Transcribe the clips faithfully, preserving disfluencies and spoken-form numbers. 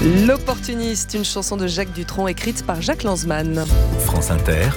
L'Opportuniste, une chanson de Jacques Dutronc écrite par Jacques Lanzmann. France Inter,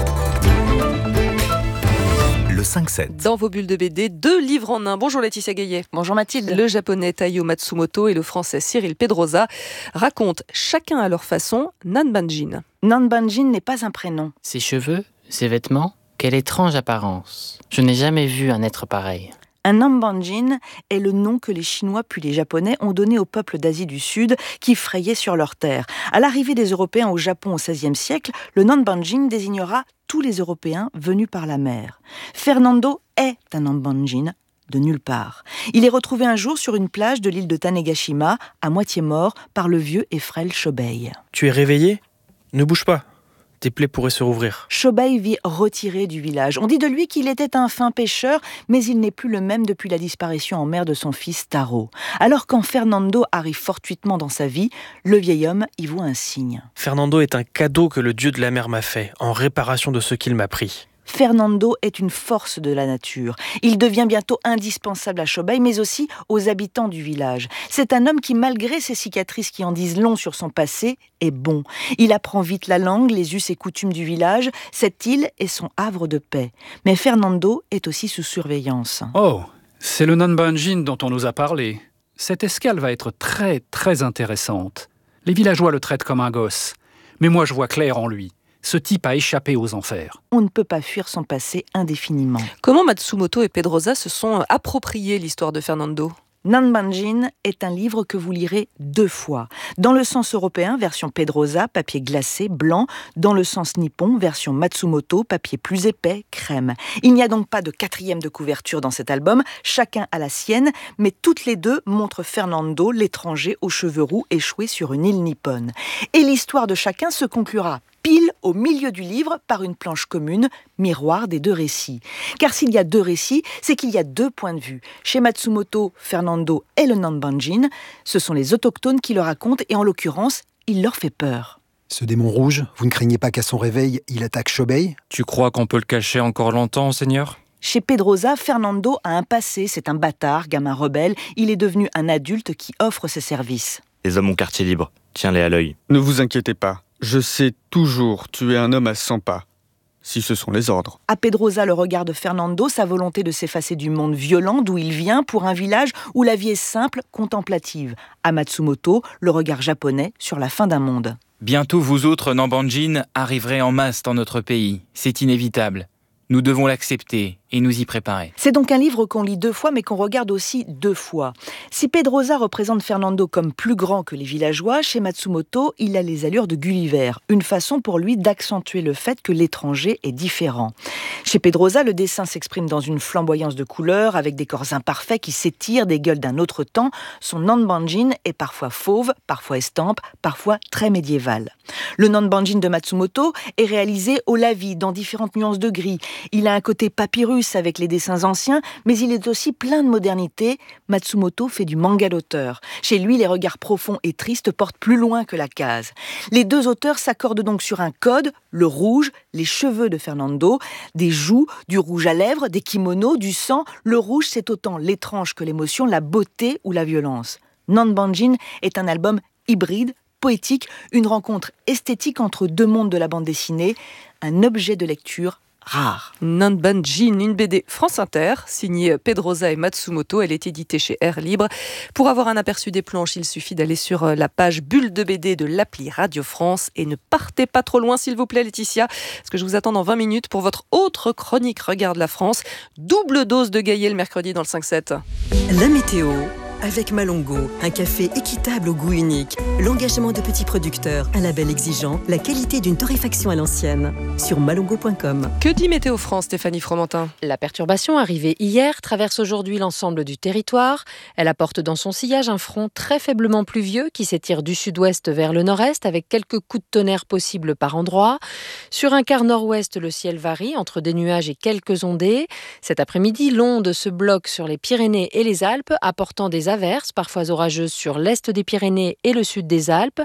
le cinq sept. Dans vos bulles de B D, deux livres en un. Bonjour Laetitia Gaillet. Bonjour Mathilde. Le japonais Taiyo Matsumoto et le français Cyril Pedrosa racontent chacun à leur façon Nanbanjin. Nanbanjin n'est pas un prénom. Ses cheveux, ses vêtements, quelle étrange apparence. Je n'ai jamais vu un être pareil. Un Nanbanjin est le nom que les Chinois puis les Japonais ont donné aux peuples d'Asie du Sud qui frayaient sur leurs terres. À l'arrivée des Européens au Japon au seizième siècle, le Nanbanjin désignera tous les Européens venus par la mer. Fernando est un Nanbanjin de nulle part. Il est retrouvé un jour sur une plage de l'île de Tanegashima, à moitié mort, par le vieux et frêle Shobei. Tu es réveillé ? Ne bouge pas. Tes plaies pourraient se rouvrir. Shobei vit retiré du village. On dit de lui qu'il était un fin pêcheur, mais il n'est plus le même depuis la disparition en mer de son fils Taro. Alors quand Fernando arrive fortuitement dans sa vie, le vieil homme y voit un signe. Fernando est un cadeau que le dieu de la mer m'a fait, en réparation de ce qu'il m'a pris. Fernando est une force de la nature. Il devient bientôt indispensable à Shobei, mais aussi aux habitants du village. C'est un homme qui, malgré ses cicatrices qui en disent long sur son passé, est bon. Il apprend vite la langue, les us et coutumes du village. Cette île est son havre de paix. Mais Fernando est aussi sous surveillance. Oh, c'est le Nanbanjin dont on nous a parlé. Cette escale va être très, très intéressante. Les villageois le traitent comme un gosse. Mais moi, je vois clair en lui. Ce type a échappé aux enfers. On ne peut pas fuir son passé indéfiniment. Comment Matsumoto et Pedrosa se sont appropriés l'histoire de Fernando ? Nanbanjin est un livre que vous lirez deux fois. Dans le sens européen, version Pedrosa, papier glacé, blanc. Dans le sens nippon, version Matsumoto, papier plus épais, crème. Il n'y a donc pas de quatrième de couverture dans cet album. Chacun a la sienne, mais toutes les deux montrent Fernando, l'étranger aux cheveux roux, échoué sur une île nippone. Et l'histoire de chacun se conclura pile au milieu du livre par une planche commune, miroir des deux récits. Car s'il y a deux récits, c'est qu'il y a deux points de vue. Chez Matsumoto, Fernando est le Nanbanjin. Ce sont les autochtones qui le racontent et en l'occurrence, il leur fait peur. Ce démon rouge, vous ne craignez pas qu'à son réveil, il attaque Shobei ? Tu crois qu'on peut le cacher encore longtemps, Seigneur ? Chez Pedrosa, Fernando a un passé, c'est un bâtard, gamin rebelle. Il est devenu un adulte qui offre ses services. Les hommes ont quartier libre, tiens-les à l'œil. Ne vous inquiétez pas. Je sais toujours tuer un homme à cent pas, si ce sont les ordres. À Pedrosa, le regard de Fernando, sa volonté de s'effacer du monde violent d'où il vient pour un village où la vie est simple, contemplative. À Matsumoto, le regard japonais sur la fin d'un monde. Bientôt vous autres, Nanbanjin, arriverez en masse dans notre pays. C'est inévitable. Nous devons l'accepter et nous y préparer. C'est donc un livre qu'on lit deux fois, mais qu'on regarde aussi deux fois. Si Pedrosa représente Fernando comme plus grand que les villageois, chez Matsumoto, il a les allures de Gulliver. Une façon pour lui d'accentuer le fait que l'étranger est différent. Chez Pedrosa, le dessin s'exprime dans une flamboyance de couleurs, avec des corps imparfaits qui s'étirent des gueules d'un autre temps. Son Nanbanjin est parfois fauve, parfois estampe, parfois très médiéval. Le Nanbanjin de Matsumoto est réalisé au lavis, dans différentes nuances de gris. Il a un côté papyrus avec les dessins anciens, mais il est aussi plein de modernité. Matsumoto fait du manga d'auteur. Chez lui, les regards profonds et tristes portent plus loin que la case. Les deux auteurs s'accordent donc sur un code, le rouge, les cheveux de Fernando, des joues, du rouge à lèvres, des kimonos, du sang. Le rouge, c'est autant l'étrange que l'émotion, la beauté ou la violence. Nanbanjin est un album hybride, poétique, une rencontre esthétique entre deux mondes de la bande dessinée, un objet de lecture rare. Nanbanjin, une B D France Inter, signée Pedrosa et Matsumoto. Elle est éditée chez Air Libre. Pour avoir un aperçu des planches, il suffit d'aller sur la page Bulle de B D de l'appli Radio France. Et ne partez pas trop loin, s'il vous plaît, Laetitia, parce que je vous attends dans vingt minutes pour votre autre chronique Regarde la France. Double dose de Gaillet le mercredi dans le cinq sept. La météo avec Malongo, un café équitable au goût unique, l'engagement de petits producteurs, un label exigeant, la qualité d'une torréfaction à l'ancienne. Sur malongo point com. Que dit Météo France, Stéphanie Fromentin ? La perturbation arrivée hier traverse aujourd'hui l'ensemble du territoire. Elle apporte dans son sillage un front très faiblement pluvieux qui s'étire du sud-ouest vers le nord-est avec quelques coups de tonnerre possibles par endroits. Sur un quart nord-ouest, le ciel varie entre des nuages et quelques ondées. Cet après-midi, l'onde se bloque sur les Pyrénées et les Alpes, apportant des averses, parfois orageuses sur l'est des Pyrénées et le sud des Alpes.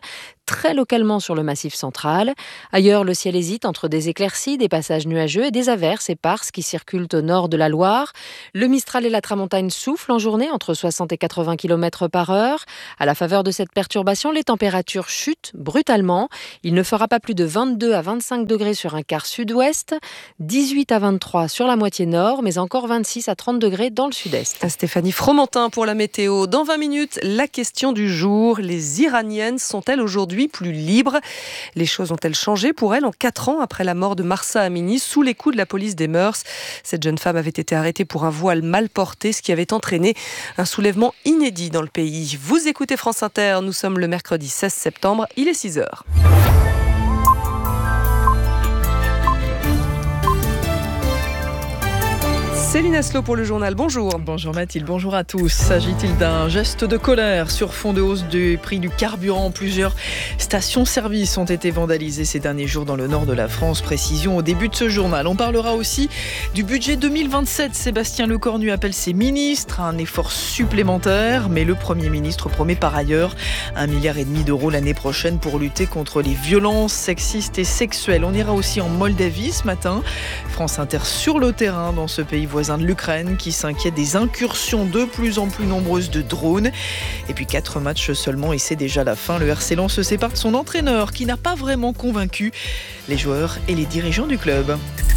très localement sur le massif central. Ailleurs, le ciel hésite entre des éclaircies, des passages nuageux et des averses éparses qui circulent au nord de la Loire. Le Mistral et la Tramontane soufflent en journée entre soixante et quatre-vingts kilomètres par heure. À la faveur de cette perturbation, les températures chutent brutalement. Il ne fera pas plus de vingt-deux à vingt-cinq degrés sur un quart sud-ouest, dix-huit à vingt-trois sur la moitié nord, mais encore vingt-six à trente degrés dans le sud-est. Stéphanie Fromentin pour la météo. Dans vingt minutes, la question du jour. Les Iraniennes sont-elles aujourd'hui plus libres ? Les choses ont-elles changé pour elles en quatre ans après la mort de Mahsa Amini sous les coups de la police des mœurs ? Cette jeune femme avait été arrêtée pour un voile mal porté, ce qui avait entraîné un soulèvement inédit dans le pays. Vous écoutez France Inter, nous sommes le mercredi seize septembre, il est six heures. Céline Aslo pour le journal, bonjour. Bonjour Mathilde, bonjour à tous. S'agit-il d'un geste de colère sur fond de hausse du prix du carburant ? Plusieurs stations-service ont été vandalisées ces derniers jours dans le nord de la France. Précision au début de ce journal. On parlera aussi du budget deux mille vingt-sept. Sébastien Lecornu appelle ses ministres à un effort supplémentaire, mais le Premier ministre promet par ailleurs un milliard et demi d'euros l'année prochaine pour lutter contre les violences sexistes et sexuelles. On ira aussi en Moldavie ce matin. France Inter sur le terrain dans ce pays voisin de l'Ukraine qui s'inquiète des incursions de plus en plus nombreuses de drones. Et puis quatre matchs seulement et c'est déjà la fin. Le R C Lens se sépare de son entraîneur qui n'a pas vraiment convaincu les joueurs et les dirigeants du club.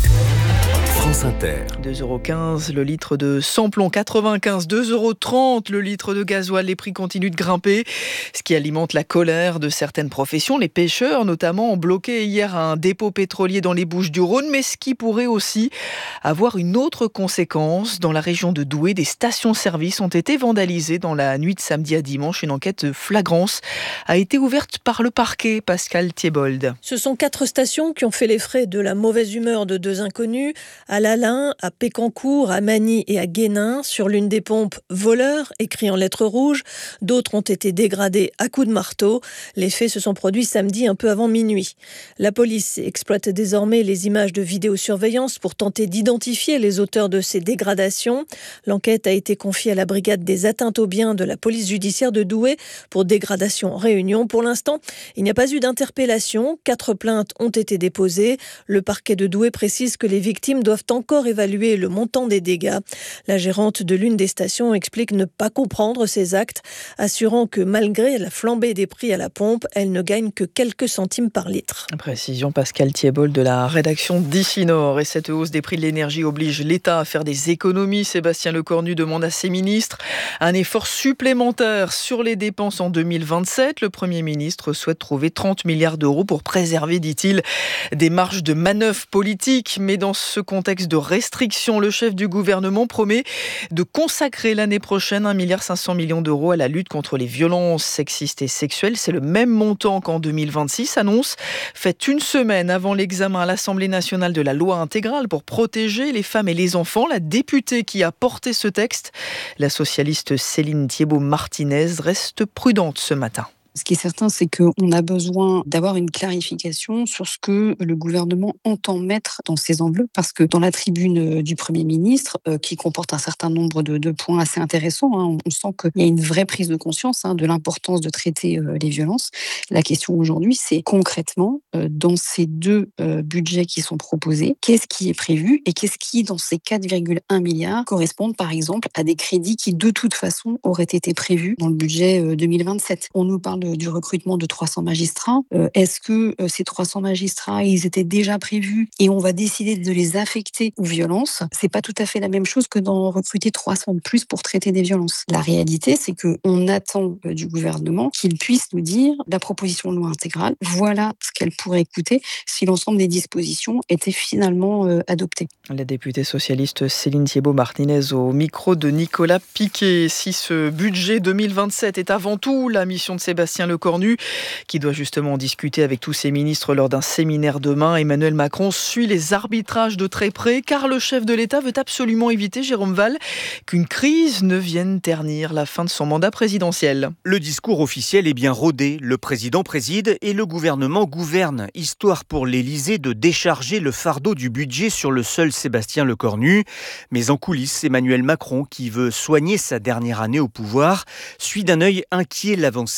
France Inter. deux euros quinze le litre de samplon, quatre-vingt-quinze, deux euros trente le litre de gasoil. Les prix continuent de grimper, ce qui alimente la colère de certaines professions. Les pêcheurs, notamment, ont bloqué hier un dépôt pétrolier dans les Bouches-du-Rhône, mais ce qui pourrait aussi avoir une autre conséquence. Dans la région de Douai, des stations-service ont été vandalisées dans la nuit de samedi à dimanche. Une enquête de flagrance a été ouverte par le parquet. Pascal Thiebold. Ce sont quatre stations qui ont fait les frais de la mauvaise humeur de deux inconnus. À Lalain, à Pécancourt, à Magny et à Guénin. Sur l'une des pompes, voleurs, écrit en lettres rouges. D'autres ont été dégradées à coups de marteau. Les faits se sont produits samedi un peu avant minuit. La police exploite désormais les images de vidéosurveillance pour tenter d'identifier les auteurs de ces dégradations. L'enquête a été confiée à la brigade des atteintes aux biens de la police judiciaire de Douai pour dégradation en réunion. Pour l'instant, il n'y a pas eu d'interpellation. Quatre plaintes ont été déposées. Le parquet de Douai précise que les victimes doivent encore évaluer le montant des dégâts. La gérante de l'une des stations explique ne pas comprendre ces actes, assurant que malgré la flambée des prix à la pompe, elle ne gagne que quelques centimes par litre. Précision Pascal Thiebold de la rédaction d'Ici Nord. Et cette hausse des prix de l'énergie oblige l'État à faire des économies. Sébastien Lecornu demande à ses ministres un effort supplémentaire sur les dépenses en deux mille vingt-sept. Le Premier ministre souhaite trouver trente milliards d'euros pour préserver, dit-il, des marges de manœuvre politique. Mais dans ce contexte de restriction, le chef du gouvernement promet de consacrer l'année prochaine un milliard cinq cents millions d'euros à la lutte contre les violences sexistes et sexuelles. C'est le même montant qu'en deux mille vingt-six. Annonce faite une semaine avant l'examen à l'Assemblée nationale de la loi intégrale pour protéger les femmes et les enfants. La députée qui a porté ce texte, la socialiste Céline Thiébaut-Martinez, reste prudente ce matin. Ce qui est certain, c'est qu'on a besoin d'avoir une clarification sur ce que le gouvernement entend mettre dans ces enveloppes, parce que dans la tribune du Premier ministre, euh, qui comporte un certain nombre de, de points assez intéressants, hein, on sent qu'il y a une vraie prise de conscience hein, de l'importance de traiter euh, les violences. La question aujourd'hui, c'est concrètement, euh, dans ces deux euh, budgets qui sont proposés, qu'est-ce qui est prévu et qu'est-ce qui, dans ces quatre virgule un milliards, correspondent par exemple à des crédits qui, de toute façon, auraient été prévus dans le budget euh, deux mille vingt-sept. On nous parle du recrutement de trois cents magistrats. Euh, est-ce que euh, ces trois cents magistrats, ils étaient déjà prévus et on va décider de les affecter aux violences ? C'est pas tout à fait la même chose que d'en recruter trois cents de plus pour traiter des violences. La réalité, c'est qu'on attend euh, du gouvernement qu'il puisse nous dire la proposition de loi intégrale, voilà ce qu'elle pourrait coûter si l'ensemble des dispositions étaient finalement euh, adoptées. La députée socialiste Céline Thiébaut-Martinez au micro de Nicolas Piquet. Si ce budget deux mille vingt-sept est avant tout la mission de Sébastien Lecornu, qui doit justement discuter avec tous ses ministres lors d'un séminaire demain, Emmanuel Macron suit les arbitrages de très près, car le chef de l'État veut absolument éviter, Jérôme Val, qu'une crise ne vienne ternir la fin de son mandat présidentiel. Le discours officiel est bien rodé. Le président préside et le gouvernement gouverne, histoire pour l'Élysée de décharger le fardeau du budget sur le seul Sébastien Lecornu. Mais en coulisses, Emmanuel Macron, qui veut soigner sa dernière année au pouvoir, suit d'un œil inquiet l'avancée du projet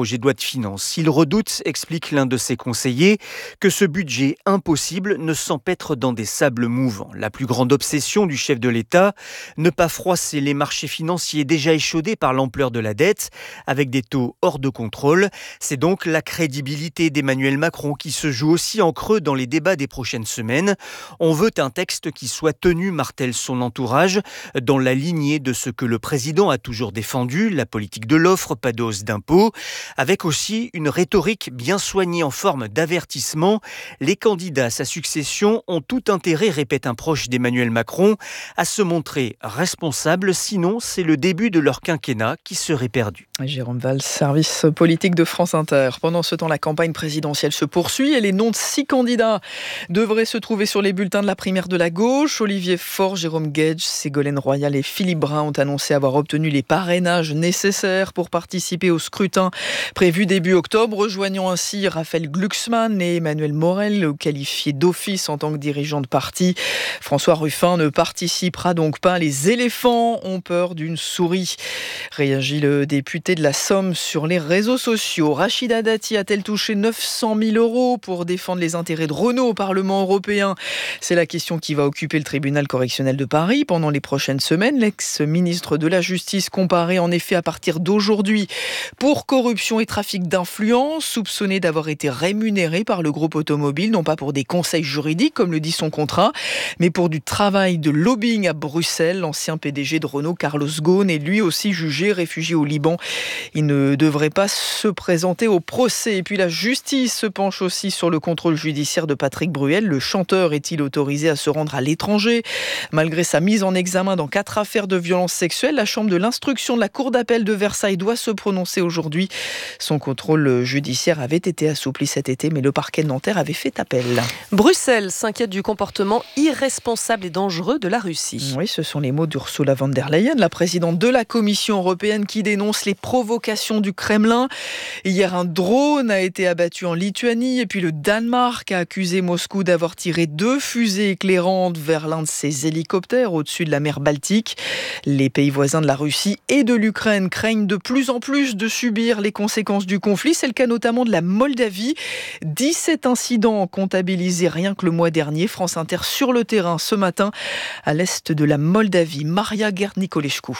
projet de loi de finances. Il redoute, explique l'un de ses conseillers, que ce budget impossible ne s'empêtre dans des sables mouvants. La plus grande obsession du chef de l'État, ne pas froisser les marchés financiers déjà échaudés par l'ampleur de la dette, avec des taux hors de contrôle. C'est donc la crédibilité d'Emmanuel Macron qui se joue aussi en creux dans les débats des prochaines semaines. On veut un texte qui soit tenu, martèle son entourage, dans la lignée de ce que le président a toujours défendu, la politique de l'offre, pas de hausse d'impôts, avec aussi une rhétorique bien soignée en forme d'avertissement. Les candidats à sa succession ont tout intérêt, répète un proche d'Emmanuel Macron, à se montrer responsables, sinon c'est le début de leur quinquennat qui serait perdu. Jérôme Valls, service politique de France Inter. Pendant ce temps, la campagne présidentielle se poursuit et les noms de six candidats devraient se trouver sur les bulletins de la primaire de la gauche. Olivier Faure, Jérôme Gage, Ségolène Royal et Philippe Brun ont annoncé avoir obtenu les parrainages nécessaires pour participer au scrutin prévu début octobre, rejoignant ainsi Raphaël Glucksmann et Emmanuel Morel, qualifiés d'office en tant que dirigeant de parti. François Ruffin ne participera donc pas. Les éléphants ont peur d'une souris. Réagit le député de la Somme sur les réseaux sociaux. Rachida Dati a-t-elle touché neuf cent mille euros pour défendre les intérêts de Renault au Parlement européen ? C'est la question qui va occuper le tribunal correctionnel de Paris pendant les prochaines semaines. L'ex-ministre de la Justice comparé en effet à partir d'aujourd'hui pour corruption et trafic d'influence, soupçonné d'avoir été rémunéré par le groupe automobile, non pas pour des conseils juridiques comme le dit son contrat, mais pour du travail de lobbying à Bruxelles. L'ancien P D G de Renault, Carlos Ghosn, est lui aussi jugé, réfugié au Liban. Il ne devrait pas se présenter au procès. Et puis la justice se penche aussi sur le contrôle judiciaire de Patrick Bruel. Le chanteur est-il autorisé à se rendre à l'étranger ? Malgré sa mise en examen dans quatre affaires de violences sexuelles, la chambre de l'instruction de la cour d'appel de Versailles doit se prononcer aujourd'hui. Son contrôle judiciaire avait été assoupli cet été, mais le parquet de Nanterre avait fait appel. Bruxelles s'inquiète du comportement irresponsable et dangereux de la Russie. Oui, ce sont les mots d'Ursula von der Leyen, la présidente de la Commission européenne, qui dénonce les provocations du Kremlin. Hier, un drone a été abattu en Lituanie et puis le Danemark a accusé Moscou d'avoir tiré deux fusées éclairantes vers l'un de ses hélicoptères au-dessus de la mer Baltique. Les pays voisins de la Russie et de l'Ukraine craignent de plus en plus de subir les conséquences du conflit. C'est le cas notamment de la Moldavie. dix-sept incidents comptabilisés rien que le mois dernier. France Inter sur le terrain ce matin à l'est de la Moldavie. Maria Gerd-Nicolescu.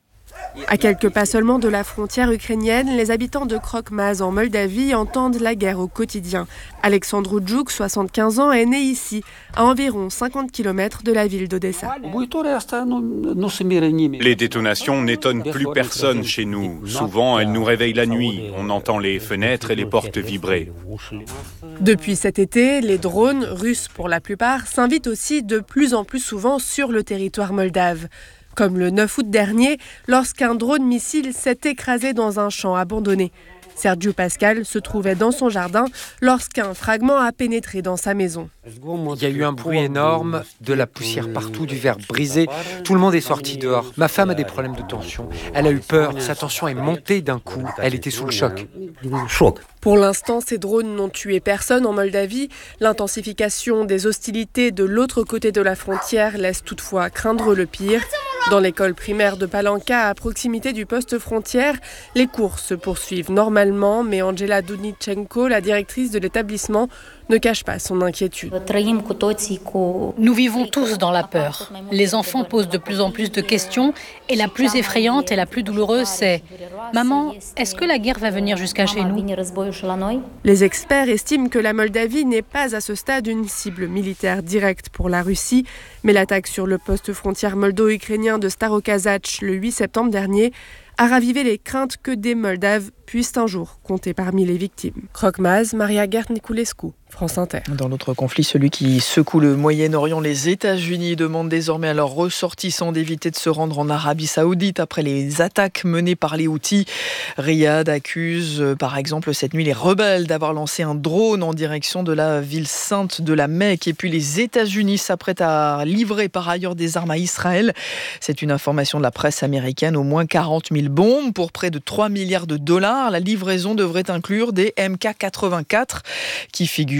À quelques pas seulement de la frontière ukrainienne, les habitants de Krok-Maz en Moldavie entendent la guerre au quotidien. Alexandre Djouk, soixante-quinze ans, est né ici, à environ cinquante kilomètres de la ville d'Odessa. Les détonations n'étonnent plus personne chez nous. Souvent, elles nous réveillent la nuit. On entend les fenêtres et les portes vibrer. Depuis cet été, les drones, russes pour la plupart, s'invitent aussi de plus en plus souvent sur le territoire moldave. Comme le neuf août dernier, lorsqu'un drone missile s'est écrasé dans un champ abandonné. Sergio Pascal se trouvait dans son jardin lorsqu'un fragment a pénétré dans sa maison. Il y a eu un bruit énorme, de la poussière partout, du verre brisé. Tout le monde est sorti dehors. Ma femme a des problèmes de tension. Elle a eu peur, sa tension est montée d'un coup. Elle était sous le choc. Pour l'instant, ces drones n'ont tué personne en Moldavie. L'intensification des hostilités de l'autre côté de la frontière laisse toutefois craindre le pire. Dans l'école primaire de Palanca, à proximité du poste frontière, les cours se poursuivent normalement, mais Angela Dunitchenko, la directrice de l'établissement, ne cache pas son inquiétude. Nous vivons tous dans la peur. Les enfants posent de plus en plus de questions et la plus effrayante et la plus douloureuse, c'est « Maman, est-ce que la guerre va venir jusqu'à chez nous ?» Les experts estiment que la Moldavie n'est pas à ce stade une cible militaire directe pour la Russie, mais l'attaque sur le poste frontière moldo-ukrainien de Starokazach le huit septembre dernier a ravivé les craintes que des Moldaves puissent un jour compter parmi les victimes. Krok-Maz, Maria Gerd-Nicolescu, France Inter. Dans l'autre conflit, celui qui secoue le Moyen-Orient, les États-Unis demandent désormais à leurs ressortissants d'éviter de se rendre en Arabie Saoudite après les attaques menées par les Houthis. Riyad accuse par exemple cette nuit les rebelles d'avoir lancé un drone en direction de la ville sainte de la Mecque. Et puis les États-Unis s'apprêtent à livrer par ailleurs des armes à Israël. C'est une information de la presse américaine. Au moins quarante mille bombes pour près de trois milliards de dollars. La livraison devrait inclure des M K quatre-vingt-quatre qui figurent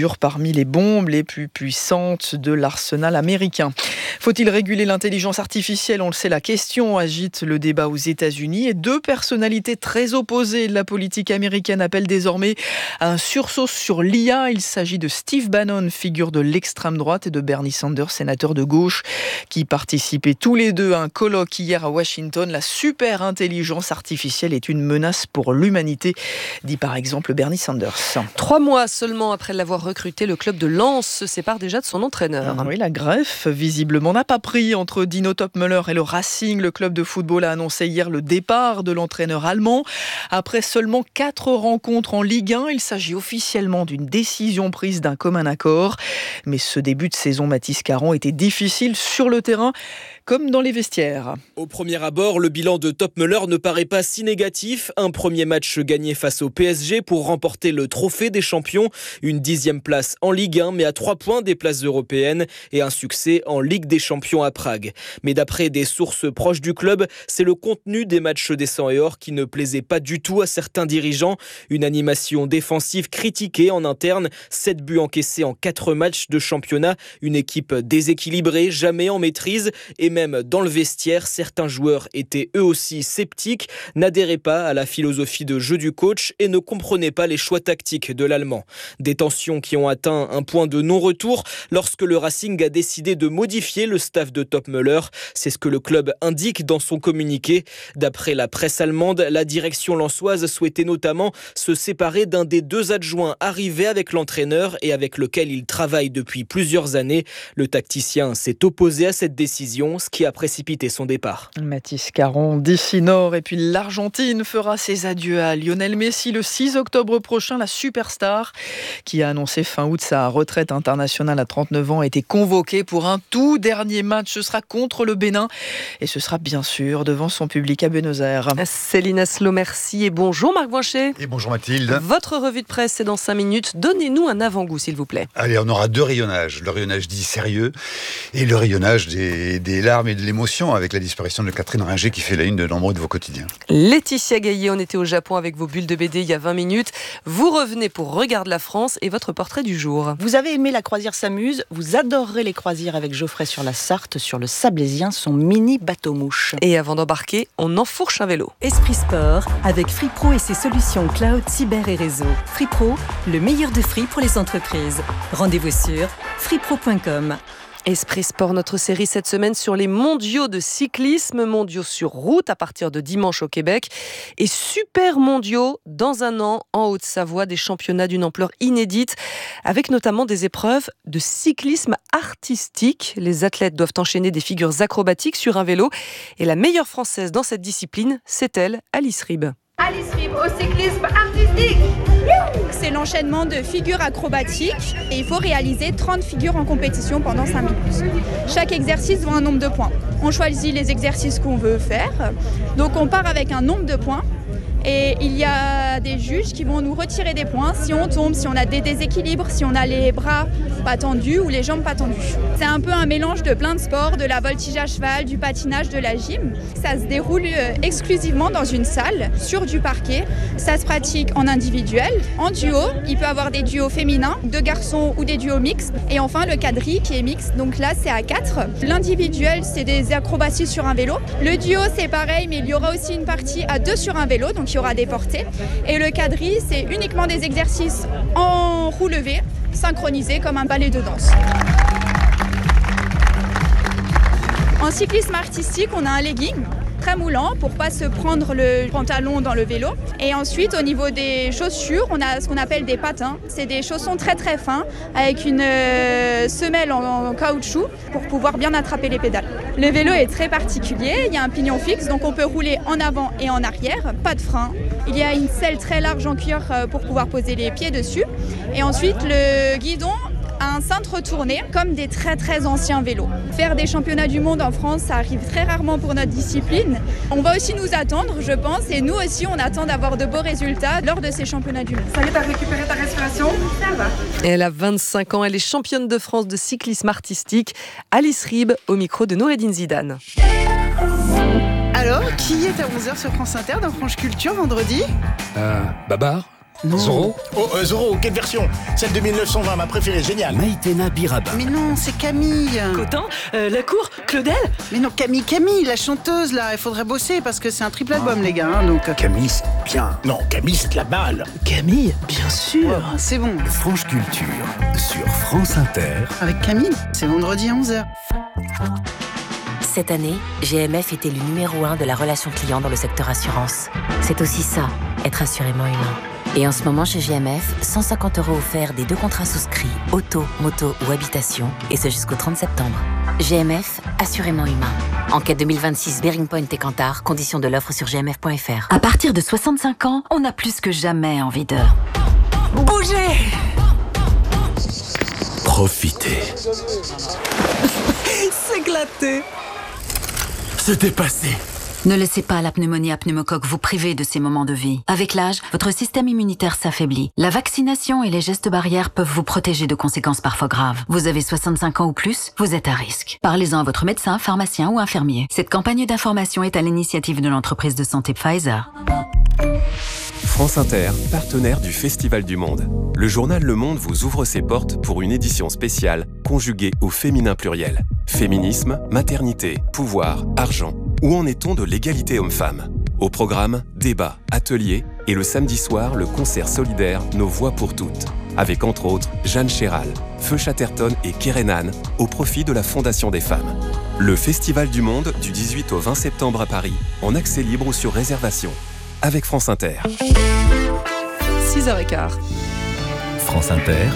figure parmi les bombes les plus puissantes de l'arsenal américain. Faut-il réguler l'intelligence artificielle ? On le sait, la question agite le débat aux États-Unis et deux personnalités très opposées de la politique américaine appellent désormais à un sursaut sur l'I A. Il s'agit de Steve Bannon, figure de l'extrême droite, et de Bernie Sanders, sénateur de gauche, qui participaient tous les deux à un colloque hier à Washington. La super intelligence artificielle est une menace pour l'humanité, dit par exemple Bernie Sanders. Trois mois seulement après l'avoir recruté, le club de Lens se sépare déjà de son entraîneur. Oui, la greffe, visiblement, n'a pas pris entre Dino Topmöller et le Racing. Le club de football a annoncé hier le départ de l'entraîneur allemand. Après seulement quatre rencontres en Ligue un, il s'agit officiellement d'une décision prise d'un commun accord. Mais ce début de saison, Mathis Caron, était difficile sur le terrain comme dans les vestiaires. Au premier abord, le bilan de Topmöller ne paraît pas si négatif. Un premier match gagné face au P S G pour remporter le trophée des champions. Une dixième place en Ligue un, mais à trois points des places européennes. Et un succès en Ligue des champions à Prague. Mais d'après des sources proches du club, c'est le contenu des matchs des cent et or qui ne plaisait pas du tout à certains dirigeants. Une animation défensive critiquée en interne. sept buts encaissés en quatre matchs de championnat. Une équipe déséquilibrée, jamais en maîtrise. Et même dans le vestiaire, certains joueurs étaient eux aussi sceptiques, n'adhéraient pas à la philosophie de jeu du coach et ne comprenaient pas les choix tactiques de l'Allemand. Des tensions qui ont atteint un point de non-retour lorsque le Racing a décidé de modifier le staff de Topmöller. C'est ce que le club indique dans son communiqué. D'après la presse allemande, la direction lensoise souhaitait notamment se séparer d'un des deux adjoints arrivés avec l'entraîneur et avec lequel il travaille depuis plusieurs années. Le tacticien s'est opposé à cette décision, ce qui a précipité son départ. Mathis Caron, d'ici Nord. Et puis l'Argentine fera ses adieux à Lionel Messi le six octobre prochain. La superstar, qui a annoncé fin août sa retraite internationale à trente-neuf ans, a été convoquée pour un tout dernier match. Ce sera contre le Bénin et ce sera bien sûr devant son public à Buenos Aires. Céline Asselot, merci et bonjour Marc Voinchet. Et bonjour Mathilde. Votre revue de presse, c'est dans cinq minutes. Donnez-nous un avant-goût s'il vous plaît. Allez, on aura deux rayonnages. Le rayonnage dit sérieux et le rayonnage des, des larmes et de l'émotion avec la disparition de Catherine Ringer qui fait la une de nombreux de vos quotidiens. Laetitia Gaillet, on était au Japon avec vos bulles de B D il y a vingt minutes. Vous revenez pour Regarde la France et votre portrait du jour. Vous avez aimé la croisière s'amuse, vous adorerez les croisières avec Geoffrey sur la Sarthe, sur le Sablézien, son mini bateau-mouche. Et avant d'embarquer, on enfourche un vélo. Esprit Sport avec Free Pro et ses solutions cloud, cyber et réseau. Free Pro, le meilleur de Free pour les entreprises. Rendez-vous sur free pro point com. Esprit Sport, notre série cette semaine sur les mondiaux de cyclisme, mondiaux sur route à partir de dimanche au Québec et super mondiaux dans un an en Haute-Savoie, des championnats d'une ampleur inédite avec notamment des épreuves de cyclisme artistique. Les athlètes doivent enchaîner des figures acrobatiques sur un vélo et la meilleure française dans cette discipline, c'est elle, Alice Ribes. Alice Ribes au cyclisme artistique. C'est l'enchaînement de figures acrobatiques et il faut réaliser trente figures en compétition pendant cinq minutes. Chaque exercice vaut un nombre de points. On choisit les exercices qu'on veut faire, donc on part avec un nombre de points. Et il y a des juges qui vont nous retirer des points si on tombe, si on a des déséquilibres, si on a les bras pas tendus ou les jambes pas tendues. C'est un peu un mélange de plein de sports, de la voltige à cheval, du patinage, de la gym. Ça se déroule exclusivement dans une salle, sur du parquet. Ça se pratique en individuel, en duo. Il peut y avoir des duos féminins, de garçons ou des duos mixtes. Et enfin le quadrille qui est mixte, donc là c'est à quatre. L'individuel c'est des acrobaties sur un vélo. Le duo c'est pareil, mais il y aura aussi une partie à deux sur un vélo, donc il y aura des portées. Et le quadrille, c'est uniquement des exercices en roue levée, synchronisés comme un ballet de danse. En cyclisme artistique, on a un legging très moulant pour pas se prendre le pantalon dans le vélo. Et ensuite, au niveau des chaussures, on a ce qu'on appelle des patins. C'est des chaussons très très fins avec une euh, semelle en, en caoutchouc pour pouvoir bien attraper les pédales. Le vélo est très particulier. Il y a un pignon fixe, donc on peut rouler en avant et en arrière. Pas de frein. Il y a une selle très large en cuir pour pouvoir poser les pieds dessus. Et ensuite, le guidon un cintre tourné comme des très très anciens vélos. Faire des championnats du monde en France, ça arrive très rarement pour notre discipline. On va aussi nous attendre, je pense, et nous aussi on attend d'avoir de beaux résultats lors de ces championnats du monde. Ça y est, t'as récupéré ta respiration ? Ça va. Elle a vingt-cinq ans, elle est championne de France de cyclisme artistique. Alice Ribes au micro de Noureddine Zidane. Alors, qui est à onze heures sur France Inter dans France Culture vendredi ? Euh, Babar ? Non. Zorro. Oh, euh, Zorro, quelle version? Celle de mille neuf cent vingt, ma préférée, géniale. Maïtena Biraba. Mais non, c'est Camille. Cotin, euh, la cour, Claudel. Mais non, Camille, Camille, la chanteuse, là. Il faudrait bosser parce que c'est un triple album, les gars. Hein, donc... Camille, c'est bien. Non, Camille, c'est de la balle. Camille, bien sûr. Ouais, c'est bon. Franche Culture sur France Inter. Avec Camille, c'est vendredi à onze heures. Cette année, G M F était le numéro un de la relation client dans le secteur assurance. C'est aussi ça, être assurément humain. Et en ce moment, chez G M F, cent cinquante euros offerts des deux contrats souscrits, auto, moto ou habitation, et ce jusqu'au trente septembre. G M F, assurément humain. Enquête deux mille vingt-six, Bearing Point et Kantar, conditions de l'offre sur g m f point f r. À partir de soixante-cinq ans, on a plus que jamais envie de... bouger. Profitez. S'éclater. Se dépasser. Ne laissez pas la pneumonie à pneumocoque vous priver de ces moments de vie. Avec l'âge, votre système immunitaire s'affaiblit. La vaccination et les gestes barrières peuvent vous protéger de conséquences parfois graves. Vous avez soixante-cinq ans ou plus, vous êtes à risque. Parlez-en à votre médecin, pharmacien ou infirmier. Cette campagne d'information est à l'initiative de l'entreprise de santé Pfizer. France Inter, partenaire du Festival du Monde. Le journal Le Monde vous ouvre ses portes pour une édition spéciale conjuguée au féminin pluriel. Féminisme, maternité, pouvoir, argent. Où en est-on de l'égalité homme-femme? Au programme, débats, ateliers et le samedi soir, le concert solidaire Nos Voix pour toutes. Avec entre autres Jeanne Chéral, Feu Chatterton et Kerenan au profit de la Fondation des femmes. Le Festival du Monde du dix-huit au vingt septembre à Paris, en accès libre ou sur réservation. Avec France Inter. six heures quinze. France Inter.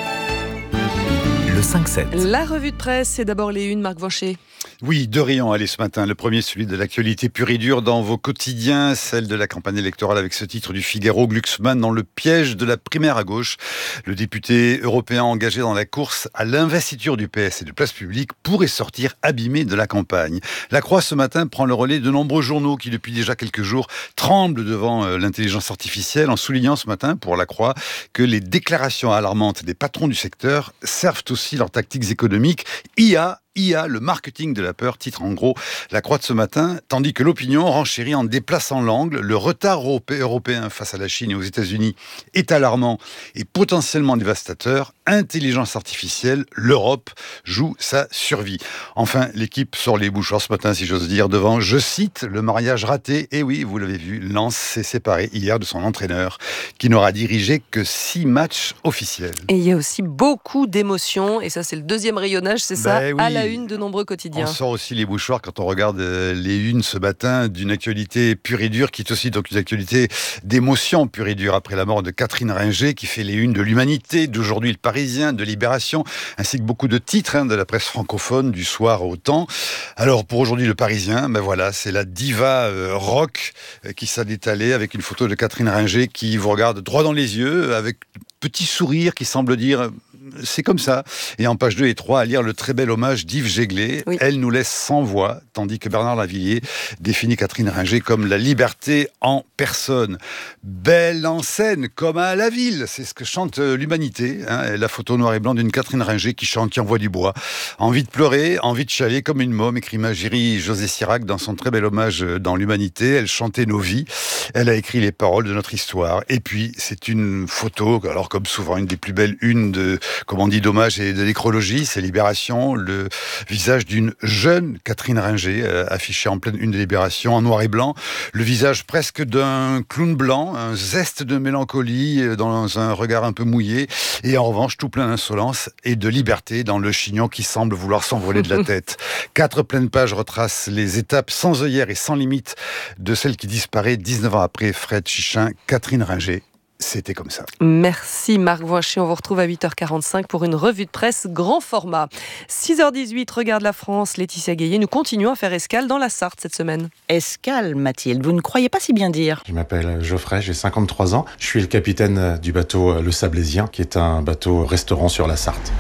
Le cinq sept. La revue de presse, c'est d'abord les unes, Marc Vanchet. Oui, deux rayons, allez, ce matin. Le premier, celui de l'actualité pure et dure dans vos quotidiens, celle de la campagne électorale avec ce titre du Figaro, Glucksmann dans le piège de la primaire à gauche. Le député européen engagé dans la course à l'investiture du P S et de Place Publique pourrait sortir abîmé de la campagne. La Croix, ce matin, prend le relais de nombreux journaux qui, depuis déjà quelques jours, tremblent devant l'intelligence artificielle en soulignant ce matin, pour La Croix, que les déclarations alarmantes des patrons du secteur servent aussi leurs tactiques économiques. I A I A, le marketing de la peur, titre en gros La Croix de ce matin, tandis que l'opinion renchérit en déplaçant l'angle. Le retard européen face à la Chine et aux États-Unis est alarmant et potentiellement dévastateur. Intelligence artificielle, l'Europe joue sa survie. Enfin, l'équipe sort les bouchoirs ce matin, si j'ose dire, devant, je cite, le mariage raté. Et oui, vous l'avez vu, Lens s'est séparé hier de son entraîneur, qui n'aura dirigé que six matchs officiels. Et il y a aussi beaucoup d'émotions, et ça c'est le deuxième rayonnage, c'est ça, ben oui. à la une de nombreux quotidiens. On sort aussi les bouchoirs quand on regarde les unes ce matin d'une actualité pure et dure, qui est aussi donc une actualité d'émotion pure et dure, après la mort de Catherine Ringer, qui fait les unes de l'Humanité, d'aujourd'hui le Parisien, de Libération, ainsi que beaucoup de titres hein, de la presse francophone, du Soir au Temps. Alors pour aujourd'hui le Parisien, ben voilà, c'est la diva euh, rock euh, qui s'est étalée avec une photo de Catherine Ringer qui vous regarde droit dans les yeux, avec petit sourire qui semble dire... C'est comme ça. Et en page deux et trois, à lire le très bel hommage d'Yves Jéglé. Oui. Elle nous laisse sans voix, tandis que Bernard Lavillier définit Catherine Ringer comme la liberté en personne. Belle en scène, comme à la ville. C'est ce que chante l'Humanité. Hein, la photo noir et blanc d'une Catherine Ringer qui chante, qui envoie du bois. Envie de pleurer, envie de chialer comme une môme, écrit Magiri José Sirac dans son très bel hommage dans l'Humanité. Elle chantait nos vies. Elle a écrit les paroles de notre histoire. Et puis, c'est une photo, alors comme souvent, une des plus belles unes de... comme on dit, d'hommage et de nécrologie, c'est Libération, le visage d'une jeune Catherine Ringer, euh, affichée en pleine une de Libération, en noir et blanc, le visage presque d'un clown blanc, un zeste de mélancolie euh, dans un regard un peu mouillé, et en revanche tout plein d'insolence et de liberté dans le chignon qui semble vouloir s'envoler de la tête. Quatre pleines pages retracent les étapes sans œillères et sans limite de celle qui disparaît dix-neuf ans après Fred Chichin, Catherine Ringer. C'était comme ça. Merci Marc Voinchet. On vous retrouve à huit heures quarante-cinq pour une revue de presse grand format. six heures dix-huit, Regarde la France, Laetitia Gaillet. Nous continuons à faire escale dans la Sarthe cette semaine. Escale, Mathilde, vous ne croyez pas si bien dire. Je m'appelle Geoffrey, j'ai cinquante-trois ans. Je suis le capitaine du bateau Le Sablaisien, qui est un bateau restaurant sur la Sarthe.